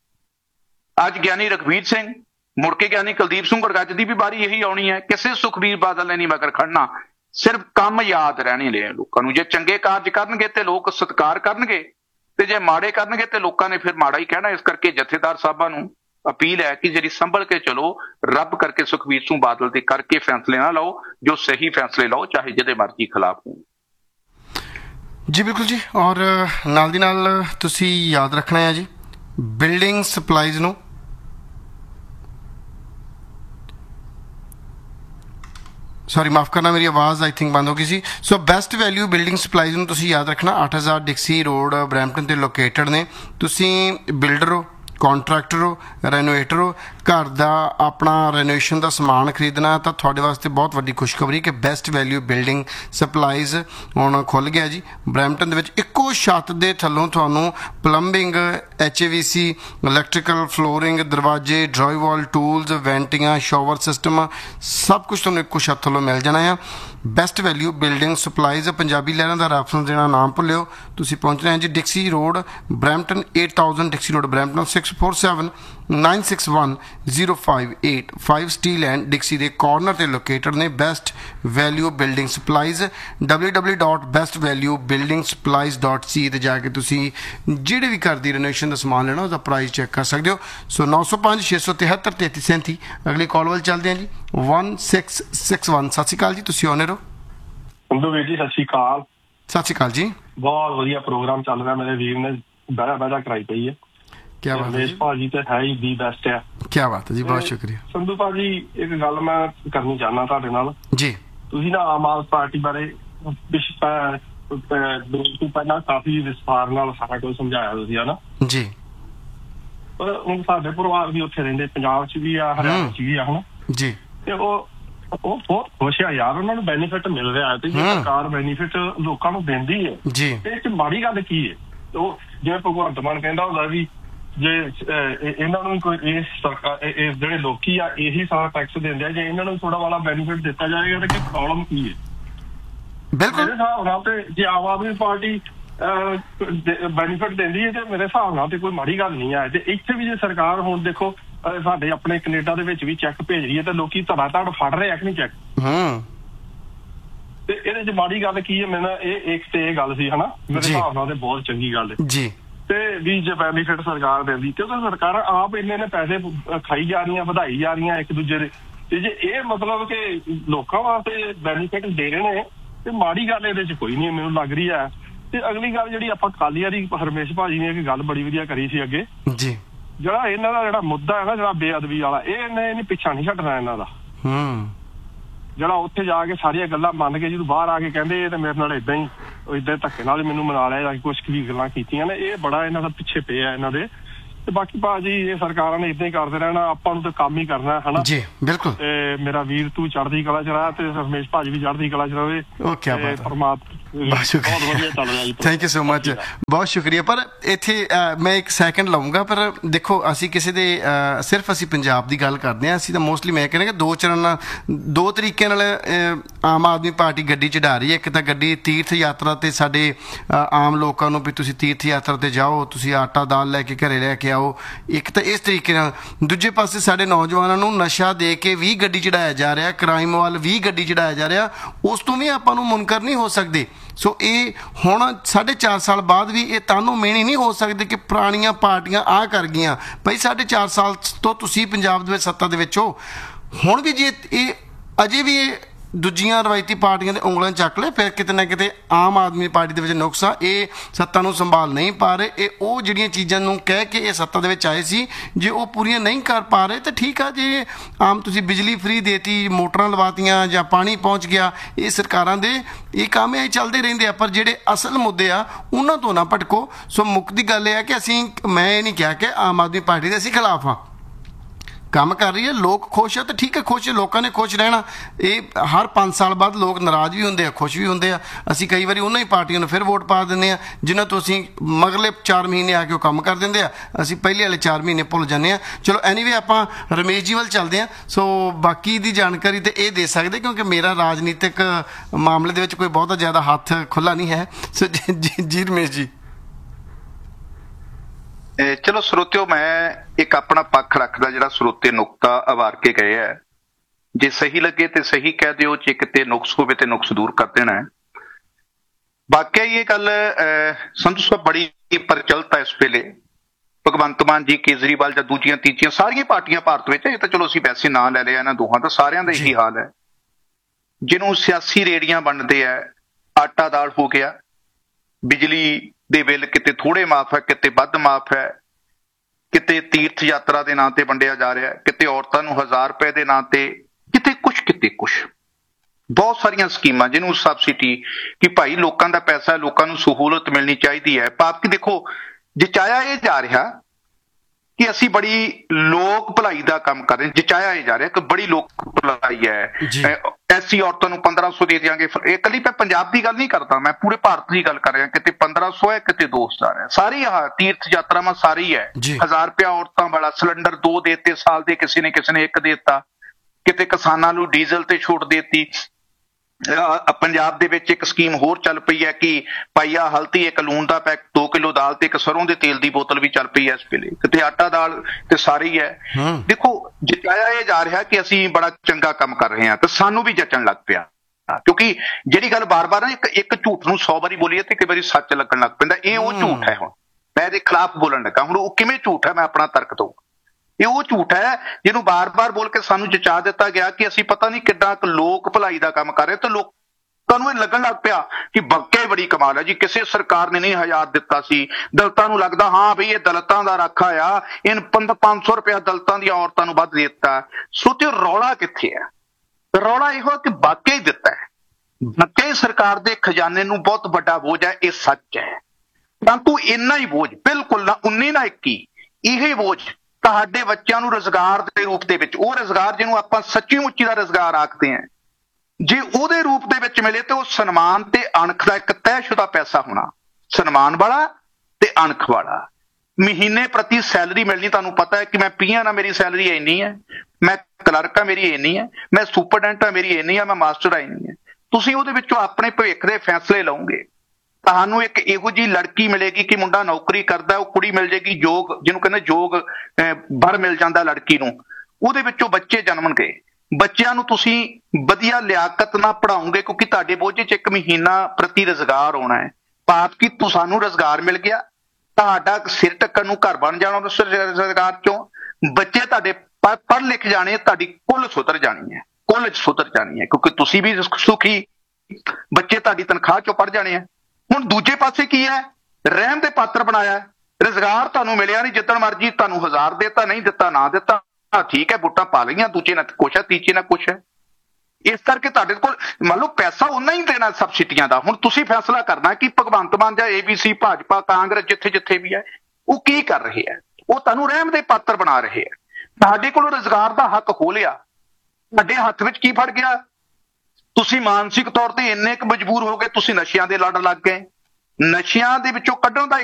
Speaker 4: ਅੱਜ ਗਿਆਨੀ ਰਘਵੀਰ ਸਿੰਘ, ਮੁੜ ਕੇ ਗਿਆਨੀ ਕੁਲਦੀਪ ਸਿੰਘ ਗੜਗੱਜ ਦੀ ਵੀ ਵਾਰੀ ਇਹੀ ਆਉਣੀ ਹੈ। ਕਿਸੇ ਸੁਖਬੀਰ ਬਾਦਲ ਨੇ ਨਹੀਂ ਮਗਰ ਖੜਨਾ, ਸਿਰਫ ਕੰਮ ਯਾਦ ਰਹਿਣੇ ਨੇ ਲੋਕਾਂ ਨੂੰ। ਜੇ ਚੰਗੇ ਕਾਰਜ ਕਰਨਗੇ ਤੇ ਲੋਕ ਸਤਿਕਾਰ ਕਰਨਗੇ, ਤੇ ਜੇ ਮਾੜੇ ਕਰਨਗੇ ਤੇ ਲੋਕਾਂ ਨੇ ਫਿਰ ਮਾੜਾ ਹੀ ਕਹਿਣਾ। ਇਸ ਕਰਕੇ ਜਥੇਦਾਰ ਸਾਹਿਬਾਂ ਨੂੰ ਅਪੀਲ ਹੈ ਕਿ ਜਿਹੜੀ ਸੰਭਲ ਕੇ ਚਲੋ, ਰੱਬ ਕਰਕੇ ਸੁਖਬੀਰ ਸਿੰਘ ਬਾਦਲ ਦੇ ਕਰਕੇ ਫੈਸਲੇ ਨਾ ਲਓ, ਜੋ ਸਹੀ ਫੈਸਲੇ ਲਓ, ਚਾਹੇ ਜਿਹਦੇ ਮਰਜ਼ੀ ਖਿਲਾਫ ਹੋਣ।
Speaker 3: ਜੀ ਬਿਲਕੁਲ ਜੀ। ਔਰ ਨਾਲ ਦੀ ਨਾਲ ਤੁਸੀਂ ਯਾਦ ਰੱਖਣਾ ਹੈ ਜੀ, ਬਿਲਡਿੰਗ ਸਪਲਾਈਜ਼ ਨੂੰ ਸੌਰੀ ਮਾਫ ਕਰਨਾ, ਮੇਰੀ ਆਵਾਜ਼ ਆਈ ਥਿੰਕ ਬੰਦ ਹੋ ਗਈ ਸੀ। So best value building supplies ਨੂੰ ਤੁਸੀਂ ਯਾਦ ਰੱਖਣਾ, 8000 ਡਿਕਸੀ ਰੋਡ ਬਰੈਂਪਟਨ ਤੇ ਲੋਕੇਟਡ ਨੇ। ਤੁਸੀਂ ਬਿਲਡਰ ਹੋ, कॉन्ट्रैक्टर हो, रेनोवेटर हो, घर का अपना रेनोवेशन का समान खरीदना तो थोड़े वास्ते बहुत वड्डी खुशखबरी कि बेस्ट वैल्यू बिल्डिंग सप्लाईज हुण खुल गया जी ब्रैम्पटन दे विच। इक्को छत दे थल्लों तुहानूं प्लंबिंग, HVAC, इलैक्ट्रिकल, फ्लोरिंग, दरवाजे, ड्राईवॉल, टूल्स, वेंटियां, शॉवर सिस्टम सब कुछ तुहानूं इक्को छत थल्लों मिल जाना है। Best value building supplies Punjabi लहरां दा रैफरेंस देना ना भुल्लिओ। तुसीं पहुंचना है जी डिक्सी road Brampton 8000 डिक्सी road Brampton 647 961 058 5 steel and डिक्सी के कॉर्नर से लोकेटेड ने best value building supplies www.bestvaluebuildingsupplies.ca ते जाके तुसी जिहड़े भी घर दी रेनोवेशन का समान लेना उसका प्राइस चेक कर सकते हो। सो 905 673 3337। अगली कॉल वाल चलते हैं जी 1661। सत श्री अकाल जी, तुसी ऑनर हो।
Speaker 5: संधू ਵੀਰ ਜੀ ਸਤਿ ਸ਼੍ਰੀ ਅਕਾਲ।
Speaker 3: सत श्री अकाल जी।
Speaker 5: ਬਹੁਤ ਵਧੀਆ ਪ੍ਰੋਗਰਾਮ ਚੱਲ ਰਿਹਾ ਮੇਰੇ ਵੀਰ ਨੇ ਬਹਿ ਕਰਾਈ ਪਈ ਹੈ।
Speaker 3: क्या बात है
Speaker 5: ਰਮੇਸ਼
Speaker 3: जी?
Speaker 5: ਭਾਜੀ ਤੇ ਹੈ ਹੀ ਦੀ ਬੈਸਟ ਹੈ।
Speaker 3: क्या बात है जी, बहुत शुक्रिया
Speaker 5: ਸੰਧੂ ਭਾਜੀ ਇੱਕ ਗੱਲ ਮੈਂ ਕਰਨੀ ਚਾਹਨਾ ਤੁਹਾਡੇ ਨਾਲ।
Speaker 3: जी।
Speaker 5: ਤੁਸੀਂ ਨਾ ਆਮ ਆਦਮੀ ਪਾਰਟੀ ਬਾਰੇ ਤੋਂ ਪਹਿਲਾਂ ਕਾਫੀ ਵਿਸਥਾਰ ਨਾਲ ਸਾਰਾ ਕੁਝ ਸਮਝਾਇਆ ਤੁਸੀਂ ਹਨਾ
Speaker 3: जी
Speaker 5: ਪਰ ਹੁਣ ਸਾਡੇ ਪਰਿਵਾਰ ਵੀ ਉੱਥੇ ਰਹਿੰਦੇ, ਪੰਜਾਬ 'ਚ ਵੀ ਆ, ਹਰਿਆਣਾ 'ਚ ਵੀ ਆ ਹਨਾ
Speaker 3: जी
Speaker 5: ਤੇ ਉਹ ਬਹੁਤ ਖੁਸ਼ ਆ ਯਾਰ, ਉਹਨਾਂ ਨੂੰ ਬੈਨੀਫਿਟ ਮਿਲ ਰਿਹਾ ਹੈ ਤੇ ਜੇ ਸਰਕਾਰ ਬੈਨੀਫਿਟ ਲੋਕਾਂ ਨੂੰ ਦਿੰਦੀ ਹੈ
Speaker 3: जी
Speaker 5: ਤੇ ਇਹ 'ਚ ਮਾੜੀ ਗੱਲ ਕੀ ਹੈ? ਉਹ ਜਿਵੇਂ ਭਗਵੰਤ ਮਾਨ ਕਹਿੰਦਾ ਹੁੰਦਾ ਵੀ ਜੇ ਇਹਨਾਂ ਨੂੰ ਕੋਈ ਇਹ ਸਰਕਾਰ ਇਹ ਜਿਹੜੇ ਲੋਕੀ ਆ ਇਹੀ ਸਾਰਾ ਟੈਕਸ ਦਿੰਦੇ ਆ, ਜੇ ਇਹਨਾਂ ਨੂੰ ਥੋੜਾ ਵਾਲਾ ਬੈਨੀਫਿਟ ਦਿੱਤਾ ਜਾਏਗਾ ਤਾਂ ਕੀ ਪ੍ਰੋਬਲਮ ਕੀ ਹੈ?
Speaker 3: बिल्कुल
Speaker 5: ਮੇਰੇ ਹਿਸਾਬ ਨਾਲ ਤੇ ਜੇ ਆਮ ਆਦਮੀ ਪਾਰਟੀ ਬੈਨੀਫਿਟ ਦਿੰਦੀ ਹੈ ਤੇ ਮੇਰੇ ਹਿਸਾਬ ਨਾਲ ਤੇ ਕੋਈ ਮਾੜੀ ਗੱਲ ਨਹੀਂ ਹੈ। ਤੇ ਇੱਥੇ ਵੀ ਜੇ ਸਰਕਾਰ ਹੁਣ ਦੇਖੋ ਸਾਡੇ ਆਪਣੇ ਕੈਨੇਡਾ ਦੇ ਵਿੱਚ ਵੀ ਚੈੱਕ ਭੇਜ ਰਹੀ ਹੈ ਤੇ ਲੋਕੀ ਧੜਾ ਫੜ ਰਹੇ ਆ ਕਿ ਨਹੀਂ ਚੈੱਕ, ਤੇ ਇਹਦੇ 'ਚ ਮਾੜੀ ਗੱਲ ਕੀ ਹੈ? ਮੈਨੂੰ ਇਹ ਇੱਕ ਤੇ ਇਹ ਗੱਲ ਸੀ ਹਨਾ, ਮੇਰੇ ਹਿਸਾਬ ਨਾਲ ਤੇ ਬਹੁਤ ਚੰਗੀ ਗੱਲ ਹੈ
Speaker 3: जी
Speaker 5: ਤੇ ਵੀ ਜੇ ਬੈਨੀਫਿਟ ਸਰਕਾਰ ਦਿੰਦੀ ਤੇ ਉਹ ਸਰਕਾਰ ਆਪ ਇੰਨੇ ਪੈਸੇ ਖਾਈ ਜਾ ਰਹੀਆਂ, ਵਧਾਈ ਜਾ ਰਹੀਆਂ ਇੱਕ ਦੂਜੇ ਦੇ, ਤੇ ਜੇ ਇਹ ਮਤਲਬ ਕਿ ਲੋਕਾਂ ਵਾਸਤੇ ਬੈਨੀਫਿਟ ਦੇ ਰਹੇ ਨੇ ਤੇ ਮਾੜੀ ਗੱਲ ਇਹਦੇ 'ਚ ਕੋਈ ਨਹੀਂ ਮੈਨੂੰ ਲੱਗ ਰਹੀ ਹੈ। ਤੇ ਅਗਲੀ ਗੱਲ ਜਿਹੜੀ ਆਪਾਂ ਕਾਲੀਆ ਦੀ ਹਰਮੇਸ਼ ਭਾਜੀ ਨੇ ਇੱਕ ਗੱਲ ਬੜੀ ਵਧੀਆ ਕਰੀ ਸੀ ਅੱਗੇ,
Speaker 3: जी
Speaker 5: ਜਿਹੜਾ ਇਹਨਾਂ ਦਾ ਜਿਹੜਾ ਮੁੱਦਾ ਹੈ ਨਾ ਜਿਹੜਾ ਬੇਅਦਬੀ ਵਾਲਾ, ਇਹਨੇ ਪਿੱਛਾ ਨਹੀਂ ਛੱਡਣਾ ਇਹਨਾਂ ਦਾ। ਜਿਹੜਾ ਉੱਥੇ ਜਾ ਕੇ ਸਾਰੀਆਂ ਗੱਲਾਂ ਮੰਨ ਕੇ ਜਦੋਂ ਬਾਹਰ ਆ ਕੇ ਕਹਿੰਦੇ ਇਹ ਤਾਂ ਮੇਰੇ ਨਾਲ ਏਦਾਂ ਹੀ ਧੱਕੇ ਨਾਲ ਹੀ ਮੈਨੂੰ ਮਨਾ ਲਿਆ ਜਾਂ ਕੁਛ ਵੀ ਗੱਲਾਂ ਕੀਤੀਆਂ ਨੇ, ਇਹ ਬੜਾ ਇਹਨਾਂ ਦਾ ਪਿੱਛੇ ਪਿਆ ਇਹਨਾਂ ਦੇ। ਤੇ ਬਾਕੀ ਭਾਜੀ ਇਹ ਸਰਕਾਰਾਂ ਨੇ ਏਦਾਂ ਹੀ ਕਰਦੇ ਰਹਿਣਾ, ਆਪਾਂ ਨੂੰ ਤਾਂ ਕੰਮ ਹੀ ਕਰਨਾ ਹਨਾ
Speaker 3: जी बिल्कुल।
Speaker 5: ਤੇ ਮੇਰਾ ਵੀਰ ਤੂੰ ਚੜ੍ਹਦੀ ਕਲਾ 'ਚ ਰਹਿ ਤੇ ਰਮੇਸ਼ ਭਾਜੀ ਵੀ ਚੜ੍ਹਦੀ ਕਲਾ 'ਚ ਰਹੇ।
Speaker 3: ਉਹ ਕਿਆ ਬਾਤ ਹੈ।
Speaker 5: ਪਰਮਾਤਮਾ
Speaker 3: बहुत शुक्रिया,
Speaker 5: ਵਧੀਆ ਚੱਲ ਰਿਹਾ ਜੀ।
Speaker 3: थैंक यू सो मच, बहुत शुक्रिया। पर ਇੱਥੇ ਮੈਂ ਇੱਕ ਸੈਕਿੰਡ ਲਵਾਂਗਾ, ਪਰ ਦੇਖੋ ਅਸੀਂ ਕਿਸੇ ਦੇ ਸਿਰਫ ਅਸੀਂ ਪੰਜਾਬ ਦੀ ਗੱਲ ਕਰਦੇ ਹਾਂ, ਅਸੀਂ ਤਾਂ ਮੋਸਟਲੀ ਮੈਂ ਕਹਿੰਦਾ ਕਿ ਦੋ ਤਰੀਕੇ ਨਾਲ ਆਮ ਆਦਮੀ ਪਾਰਟੀ ਗੱਡੀ ਚੜਾ ਰਹੀ ਹੈ। ਇੱਕ ਤਾਂ ਗੱਡੀ ਤੀਰਥ ਯਾਤਰਾ ਤੇ ਸਾਡੇ ਆਮ ਲੋਕਾਂ ਨੂੰ ਵੀ ਤੁਸੀਂ ਤੀਰਥ ਯਾਤਰਾ ਤੇ ਜਾਓ, ਤੁਸੀਂ ਆਟਾ ਦਾਲ ਲੈ ਕੇ ਘਰੇ ਲੈ ਕੇ ਆਓ, ਇੱਕ ਤਾਂ ਇਸ ਤਰੀਕੇ ਨਾਲ। ਦੂਜੇ ਪਾਸੇ ਸਾਡੇ ਨੌਜਵਾਨਾਂ ਨੂੰ ਨਸ਼ਾ ਦੇ ਕੇ ਵੀ ਗੱਡੀ ਚੜਾਇਆ ਜਾ ਰਿਹਾ, ਕ੍ਰਾਈਮ ਵੱਲ ਵੀ ਗੱਡੀ ਚੜਾਇਆ ਜਾ ਰਿਹਾ, ਉਸ ਤੋਂ ਵੀ ਆਪਾਂ ਨੂੰ ਮੁਨਕਰ ਨਹੀਂ ਹੋ ਸਕਦੇ। ਸੋ ਇਹ ਹੁਣ 4.5 ਸਾਲ ਬਾਅਦ ਵੀ ਇਹ ਤਾਨੂੰ ਮੇਣੀ ਨਹੀਂ ਹੋ ਸਕਦੇ ਕਿ ਪੁਰਾਣੀਆਂ ਪਾਰਟੀਆਂ ਆ ਕਰ ਗਈਆਂ। ਭਾਈ 4.5 ਸਾਲ ਤੋਂ ਤੁਸੀਂ ਪੰਜਾਬ ਦੇ ਵਿੱਚ ਸੱਤਾ ਦੇ ਵਿੱਚ ਹੋ, ਹੁਣ ਵੀ ਜੇ ਇਹ ਅਜੇ ਵੀ ਇਹ ਦੂਜੀਆਂ ਰਵਾਇਤੀ ਪਾਰਟੀਆਂ ਦੇ ਉਂਗਲਾਂ ਚੱਕ ਲੈ, ਫਿਰ ਕਿਤੇ ਨਾ ਕਿਤੇ ਆਮ ਆਦਮੀ ਪਾਰਟੀ ਦੇ ਵਿੱਚ ਨੁਕਸ ਆ। ਇਹ ਸੱਤਾ ਨੂੰ ਸੰਭਾਲ ਨਹੀਂ ਪਾ ਰਹੇ, ਇਹ ਉਹ ਜਿਹੜੀਆਂ ਚੀਜ਼ਾਂ ਨੂੰ ਕਹਿ ਕੇ ਇਹ ਸੱਤਾ ਦੇ ਵਿੱਚ ਆਏ ਸੀ, ਜੇ ਉਹ ਪੂਰੀਆਂ ਨਹੀਂ ਕਰ ਪਾ ਰਹੇ ਤਾਂ ਠੀਕ ਆ। ਜੇ ਆਮ ਤੁਸੀਂ ਬਿਜਲੀ ਫ੍ਰੀ ਦੇਤੀ, ਮੋਟਰਾਂ ਲਵਾਤੀਆਂ ਜਾਂ ਪਾਣੀ ਪਹੁੰਚ ਗਿਆ, ਇਹ ਸਰਕਾਰਾਂ ਦੇ ਇਹ ਕੰਮ ਇਹ ਚੱਲਦੇ ਰਹਿੰਦੇ ਆ, ਪਰ ਜਿਹੜੇ ਅਸਲ ਮੁੱਦੇ ਆ ਉਹਨਾਂ ਤੋਂ ਨਾ ਭਟਕੋ। ਸੋ ਮੁੱਖ ਦੀ ਗੱਲ ਇਹ ਹੈ ਕਿ ਮੈਂ ਇਹ ਨਹੀਂ ਕਿਹਾ ਕਿ ਆਮ ਆਦਮੀ ਪਾਰਟੀ ਦੇ ਅਸੀਂ ਖਿਲਾਫ ਹਾਂ, ਕੰਮ ਕਰ ਰਹੀ ਹੈ, ਲੋਕ ਖੁਸ਼ ਆ ਤਾਂ ਠੀਕ ਹੈ, ਖੁਸ਼ ਲੋਕਾਂ ਨੇ ਖੁਸ਼ ਰਹਿਣਾ। ਇਹ ਹਰ 5 ਸਾਲ ਬਾਅਦ ਲੋਕ ਨਾਰਾਜ਼ ਵੀ ਹੁੰਦੇ ਆ, ਖੁਸ਼ ਵੀ ਹੁੰਦੇ ਆ। ਅਸੀਂ ਕਈ ਵਾਰੀ ਉਹਨਾਂ ਹੀ ਪਾਰਟੀਆਂ ਨੂੰ ਫਿਰ ਵੋਟ ਪਾ ਦਿੰਦੇ ਆ ਜਿਨ੍ਹਾਂ ਤੋਂ ਅਸੀਂ ਮਗਰਲੇ 4 ਮਹੀਨੇ ਆ ਕੇ ਉਹ ਕੰਮ ਕਰ ਦਿੰਦੇ ਆ, ਅਸੀਂ ਪਹਿਲੇ ਵਾਲੇ 4 ਮਹੀਨੇ ਭੁੱਲ ਜਾਂਦੇ ਆ। ਚਲੋ ਐਨੀਵੇ ਆਪਾਂ ਰਮੇਸ਼ ਜੀ ਵੱਲ ਚੱਲਦੇ ਆ। ਸੋ ਬਾਕੀ ਦੀ ਜਾਣਕਾਰੀ ਤੇ ਇਹ ਦੇ ਸਕਦੇ ਕਿਉਂਕਿ ਮੇਰਾ ਰਾਜਨੀਤਿਕ ਮਾਮਲੇ ਦੇ ਵਿੱਚ ਕੋਈ ਬਹੁਤਾ ਜ਼ਿਆਦਾ ਹੱਥ ਖੁੱਲਾ ਨਹੀਂ ਹੈ। ਸੋ ਜੀ ਰਮੇਸ਼ ਜੀ।
Speaker 4: ਚਲੋ ਸਰੋਤਿਓ, ਮੈਂ ਇੱਕ ਆਪਣਾ ਪੱਖ ਰੱਖਦਾ ਜਿਹੜਾ ਸਰੋਤੇ ਨੁਕਤਾ ਉਭਾਰ ਕੇ ਗਏ ਹੈ, ਜੇ ਸਹੀ ਲੱਗੇ ਤੇ ਸਹੀ ਕਹਿ ਦਿਓ, ਜੇ ਕਿਤੇ ਨੁਕਸ ਹੋਵੇ ਤੇ ਨੁਕਸ ਦੂਰ ਕਰ ਦੇਣਾ ਹੈ। ਵਾਕਿਆ ਇਹ ਗੱਲ ਸੰਧੂ ਸਾਹਿਬ ਬੜੀ ਪ੍ਰਚਲਿਤ ਹੈ ਇਸ ਵੇਲੇ। ਭਗਵੰਤ ਮਾਨ ਜੀ, ਕੇਜਰੀਵਾਲ ਜਾਂ ਦੂਜੀਆਂ ਤੀਜੀਆਂ ਸਾਰੀਆਂ ਪਾਰਟੀਆਂ ਭਾਰਤ ਵਿੱਚ, ਇਹ ਤਾਂ ਚਲੋ ਅਸੀਂ ਵੈਸੇ ਨਾਂ ਲੈ ਲਿਆ ਇਹਨਾਂ ਦੋਹਾਂ ਦਾ, ਸਾਰਿਆਂ ਦਾ ਇਹੀ ਹਾਲ ਹੈ। ਜਿਹਨੂੰ ਸਿਆਸੀ ਰੇੜੀਆਂ ਬਣਦੇ ਆ, ਆਟਾ ਦਾਲ ਹੋ ਗਿਆ, ਬਿਜਲੀ ਦੇ ਬਿੱਲ ਕਿਤੇ ਥੋੜੇ ਮਾਫ ਹੈ, ਕਿਤੇ ਵੱਧ ਮਾਫ ਹੈ, ਕਿਤੇ ਤੀਰਥ ਯਾਤਰਾ ਦੇ ਨਾਂ ਤੇ ਵੰਡਿਆ ਜਾ ਰਿਹਾ, ਕਿਤੇ ਔਰਤਾਂ ਨੂੰ 1000 ਰੁਪਏ ਦੇ ਨਾਂ ਤੇ, ਕਿਤੇ ਕੁਛ ਬਹੁਤ ਸਾਰੀਆਂ ਸਕੀਮਾਂ ਜਿਹਨੂੰ ਸਬਸਿਡੀ ਕਿ ਭਾਈ ਲੋਕਾਂ ਦਾ ਪੈਸਾ, ਲੋਕਾਂ ਨੂੰ ਸਹੂਲਤ ਮਿਲਣੀ ਚਾਹੀਦੀ ਹੈ। ਭਾਵ ਕਿ ਦੇਖੋ ਜਚਾਇਆ ਇਹ ਜਾ ਰਿਹਾ ਕਿ ਅਸੀਂ ਬੜੀ ਲੋਕ ਭਲਾਈ ਦਾ ਕੰਮ ਕਰ ਰਹੇ ਹਾਂ, ਜਚਾਇਆ ਜਾ ਰਿਹਾ ਕਿ ਬੜੀ ਲੋਕ ਭਲਾਈ
Speaker 3: ਜੀ।
Speaker 4: ਹੈ। ਐਸੀ ਔਰਤਾਂ ਨੂੰ 1500 ਦੇ ਦਿਆਂਗੇ। ਇਹ ਇਕੱਲੀ ਮੈਂ ਪੰਜਾਬ ਦੀ ਗੱਲ ਨਹੀਂ ਕਰਦਾ, ਮੈਂ ਪੂਰੇ ਭਾਰਤ ਦੀ ਗੱਲ ਕਰ ਰਿਹਾ। ਕਿਤੇ 1500 ਹੈ, ਕਿਤੇ 2000 ਹੈ। ਸਾਰੀ ਆਹ ਤੀਰਥ ਯਾਤਰਾਵਾਂ ਸਾਰੀ ਹੈ।
Speaker 3: ਜੀ।
Speaker 4: 1000 ਰੁਪਇਆ ਔਰਤਾਂ ਵਾਲਾ ਸਿਲੰਡਰ 2 ਦੇਤੇ ਸਾਲ ਦੇ, ਕਿਸੇ ਨੇ 1 ਦੇਤਾ। ਕਿਤੇ ਕਿਸਾਨਾਂ ਨੂੰ ਡੀਜ਼ਲ ਤੇ ਛੂਟ ਦੇਤੀ। ਪੰਜਾਬ ਦੇ ਵਿੱਚ ਇੱਕ ਸਕੀਮ ਹੋਰ ਚੱਲ ਪਈ ਹੈ ਕਿ ਪਾਈਆ ਹਲਦੀ, 1 ਲੂਣ ਦਾ ਪੈਕ, 2 ਕਿਲੋ ਦਾਲ ਤੇ 1 ਸਰੋਂ ਦੇ ਤੇਲ ਦੀ ਬੋਤਲ ਵੀ ਚੱਲ ਪਈ ਹੈ ਇਸ ਵੇਲੇ। ਕਿਤੇ ਆਟਾ ਦਾਲ ਤੇ ਸਾਰੀ ਹੈ। ਦੇਖੋ, ਜਿਤਾਇਆ ਇਹ ਜਾ ਰਿਹਾ ਕਿ ਅਸੀਂ ਬੜਾ ਚੰਗਾ ਕੰਮ ਕਰ ਰਹੇ ਹਾਂ, ਤੇ ਸਾਨੂੰ ਵੀ ਜਚਣ ਲੱਗ ਪਿਆ। ਕਿਉਂਕਿ ਜਿਹੜੀ ਗੱਲ ਬਾਰ-ਬਾਰ ਇੱਕ ਝੂਠ ਨੂੰ 100 ਵਾਰੀ ਬੋਲੀਏ ਤੇ ਕਈ ਵਾਰੀ ਸੱਚ ਲੱਗਣ ਲੱਗ ਪੈਂਦਾ। ਇਹ ਉਹ ਝੂਠ ਹੈ। ਹੁਣ ਮੈਂ ਇਹਦੇ ਖਿਲਾਫ ਬੋਲਣ ਲੱਗਾ। ਹੁਣ ਉਹ ਕਿਵੇਂ ਝੂਠ ਹੈ, ਮੈਂ ਆਪਣਾ ਤਰਕ ਦਊਂ। ਇਹ ਉਹ ਝੂਠ ਹੈ ਜਿਹਨੂੰ ਬਾਰ-ਬਾਰ ਬੋਲ ਕੇ ਸਾਨੂੰ ਜਚਾ ਦਿੱਤਾ ਗਿਆ ਕਿ ਅਸੀਂ ਪਤਾ ਨਹੀਂ ਕਿੱਦਾਂ ਲੋਕ ਭਲਾਈ ਦਾ ਕੰਮ ਕਰ ਰਹੇ, ਤੇ ਤੁਹਾਨੂੰ ਇਹ ਲੱਗਣ ਲੱਗ ਪਿਆ ਕਿ ਵਾਕਈ ਬੜੀ ਕਮਾਲ ਹੈ ਜੀ, ਕਿਸੇ ਸਰਕਾਰ ਨੇ ਨਹੀਂ 1000 ਦਿੱਤਾ ਸੀ। ਦਲਿਤਾਂ ਨੂੰ ਲੱਗਦਾ ਹਾਂ ਬਈ ਇਹ ਦਲਿਤਾਂ ਦਾ ਰਾਖਾ ਆ, ਇਹਨ 500 ਰੁਪਇਆ ਦਲਿਤਾਂ ਦੀਆਂ ਔਰਤਾਂ ਨੂੰ ਵੱਧ ਦੇ ਦਿੱਤਾ। ਸੋ ਤੇ ਰੌਲਾ ਕਿੱਥੇ ਹੈ? ਰੌਲਾ ਇਹੋ ਕਿ ਵਾਕਈ ਦਿੱਤਾ ਹੈ। ਵਾਕਈ ਸਰਕਾਰ ਦੇ ਖਜ਼ਾਨੇ ਨੂੰ ਬਹੁਤ ਵੱਡਾ ਬੋਝ ਹੈ, ਇਹ ਸੱਚ ਹੈ। ਪਰੰਤੂ ਇੰਨਾ ਹੀ ਬੋਝ, ਬਿਲਕੁਲ ਨਾ 19 ਨਾ 21, ਇਹ ਬੋਝ ਤੁਹਾਡੇ ਬੱਚਿਆਂ ਨੂੰ ਰੁਜ਼ਗਾਰ ਦੇ ਰੂਪ ਦੇ ਵਿੱਚ, ਉਹ ਰੁਜ਼ਗਾਰ ਜਿਹਨੂੰ ਆਪਾਂ ਸੱਚੀ ਮੁੱਚੀ ਦਾ ਰੁਜ਼ਗਾਰ ਆਖਦੇ ਹਾਂ, ਜੇ ਉਹਦੇ ਰੂਪ ਦੇ ਵਿੱਚ ਮਿਲੇ ਤੇ ਉਹ ਸਨਮਾਨ ਤੇ ਅਣਖ ਦਾ ਇੱਕ ਤੈਅਸ਼ੁਦਾ ਪੈਸਾ ਹੋਣਾ, ਸਨਮਾਨ ਵਾਲਾ ਤੇ ਅਣਖ ਵਾਲਾ। ਮਹੀਨੇ ਪ੍ਰਤੀ ਸੈਲਰੀ ਮਿਲਣੀ। ਤੁਹਾਨੂੰ ਪਤਾ ਹੈ ਕਿ ਮੈਂ ਪੀਐਨ ਆ, ਮੇਰੀ ਸੈਲਰੀ ਇੰਨੀ ਹੈ, ਮੈਂ ਕਲਰਕ ਆ, ਮੇਰੀ ਇੰਨੀ ਹੈ, ਮੈਂ ਸੁਪਰਡੈਂਟ ਆ, ਮੇਰੀ ਇੰਨੀ ਆ, ਮੈਂ ਮਾਸਟਰ ਆ, ਇੰਨੀ ਹੈ। ਤੁਸੀਂ ਉਹਦੇ ਵਿੱਚੋਂ ਆਪਣੇ ਭਵਿੱਖ ਦੇ ਫੈਸਲੇ ਲਓਗੇ। ਤੁਹਾਨੂੰ ਇੱਕ ਇਹੋ ਜਿਹੀ ਲੜਕੀ ਮਿਲੇਗੀ ਕਿ ਮੁੰਡਾ ਨੌਕਰੀ ਕਰਦਾ, ਉਹ ਕੁੜੀ ਮਿਲ ਜੇਗੀ ਯੋਗ, ਜਿਹਨੂੰ ਕਹਿੰਦੇ ਯੋਗ ਵਰ ਮਿਲ ਜਾਂਦਾ ਲੜਕੀ ਨੂੰ। ਉਹਦੇ ਵਿੱਚੋਂ ਬੱਚੇ ਜਨਮਣਗੇ। ਬੱਚਿਆਂ ਨੂੰ ਤੁਸੀਂ ਵਧੀਆ ਲਿਆਕਤ ਨਾਲ ਪੜ੍ਹਾਓਗੇ ਕਿਉਂਕਿ ਤੁਹਾਡੇ ਬੋਝੇ 'ਚ 1 ਮਹੀਨਾ ਪ੍ਰਤੀ ਰੁਜ਼ਗਾਰ ਆਉਣਾ ਹੈ। ਭਾਵ ਕਿ ਤੁਹਾਨੂੰ ਰੁਜ਼ਗਾਰ ਮਿਲ ਗਿਆ, ਤੁਹਾਡਾ ਸਿਰ ਢੱਕਣ ਨੂੰ ਘਰ ਬਣ ਜਾਣਾ ਉਸ ਰੁਜ਼ਗਾਰ 'ਚੋਂ। ਬੱਚੇ ਤੁਹਾਡੇ ਪੜ੍ਹ ਲਿਖ ਜਾਣੇ, ਤੁਹਾਡੀ ਕੁੱਲ ਸੁਧਰ ਜਾਣੀ ਹੈ, ਕੁੱਲ ਸੁਧਰ ਜਾਣੀ ਹੈ ਕਿਉਂਕਿ ਤੁਸੀਂ ਵੀ ਸੁਖੀ, ਬੱਚੇ ਤੁਹਾਡੀ ਤਨਖਾਹ 'ਚੋਂ ਪੜ੍ਹ ਜਾਣੇ ਆ। ਹੁਣ ਦੂਜੇ ਪਾਸੇ ਕੀ ਹੈ? ਰਹਿਮ ਦੇ ਪਾਤਰ ਬਣਾਇਆ। ਰੁਜ਼ਗਾਰ ਤੁਹਾਨੂੰ ਮਿਲਿਆ ਨਹੀਂ, ਜਿੱਦਣ ਮਰਜੀ ਤੁਹਾਨੂੰ 1000 ਦਿੱਤਾ, ਨਹੀਂ ਦਿੱਤਾ ਨਾ ਦਿੱਤਾ, ਠੀਕ ਹੈ, ਵੋਟਾਂ ਪਾ ਲਈਆਂ, ਦੂਜੇ ਨਾਲ ਕੁਛ ਹੈ, ਤੀਜੇ ਨਾਲ ਕੁਛ ਹੈ। ਇਸ ਕਰਕੇ ਤੁਹਾਡੇ ਕੋਲ ਮੰਨ ਲਓ ਪੈਸਾ ਉਨਾ ਹੀ ਦੇਣਾ ਸਬਸਿਡੀਆਂ ਦਾ। ਹੁਣ ਤੁਸੀਂ ਫੈਸਲਾ ਕਰਨਾ ਕਿ ਭਗਵੰਤ ਮਾਨ ਜਾਂ ABC, ਭਾਜਪਾ, ਕਾਂਗਰਸ, ਜਿੱਥੇ ਵੀ ਹੈ, ਉਹ ਕੀ ਕਰ ਰਹੇ ਹੈ। ਉਹ ਤੁਹਾਨੂੰ ਰਹਿਮ ਦੇ ਪਾਤਰ ਬਣਾ ਰਹੇ ਹੈ। ਤੁਹਾਡੇ ਕੋਲੋਂ ਰੁਜ਼ਗਾਰ ਦਾ ਹੱਕ ਖੋਹ ਲਿਆ, ਤੁਹਾਡੇ ਹੱਥ ਵਿੱਚ ਕੀ ਫੜ ਗਿਆ? ਤੁਸੀਂ ਮਾਨਸਿਕ ਤੌਰ ਤੇ ਇੰਨੇ ਕੁ ਮਜਬੂਰ ਹੋ ਗਏ, ਤੁਸੀਂ ਨਸ਼ਿਆਂ ਦੇ ਲੜ ਲੱਗ ਗਏ। ਨਸ਼ਿਆਂ ਦੇ ਵਿੱਚੋਂ ਕੱਢਣ ਦਾ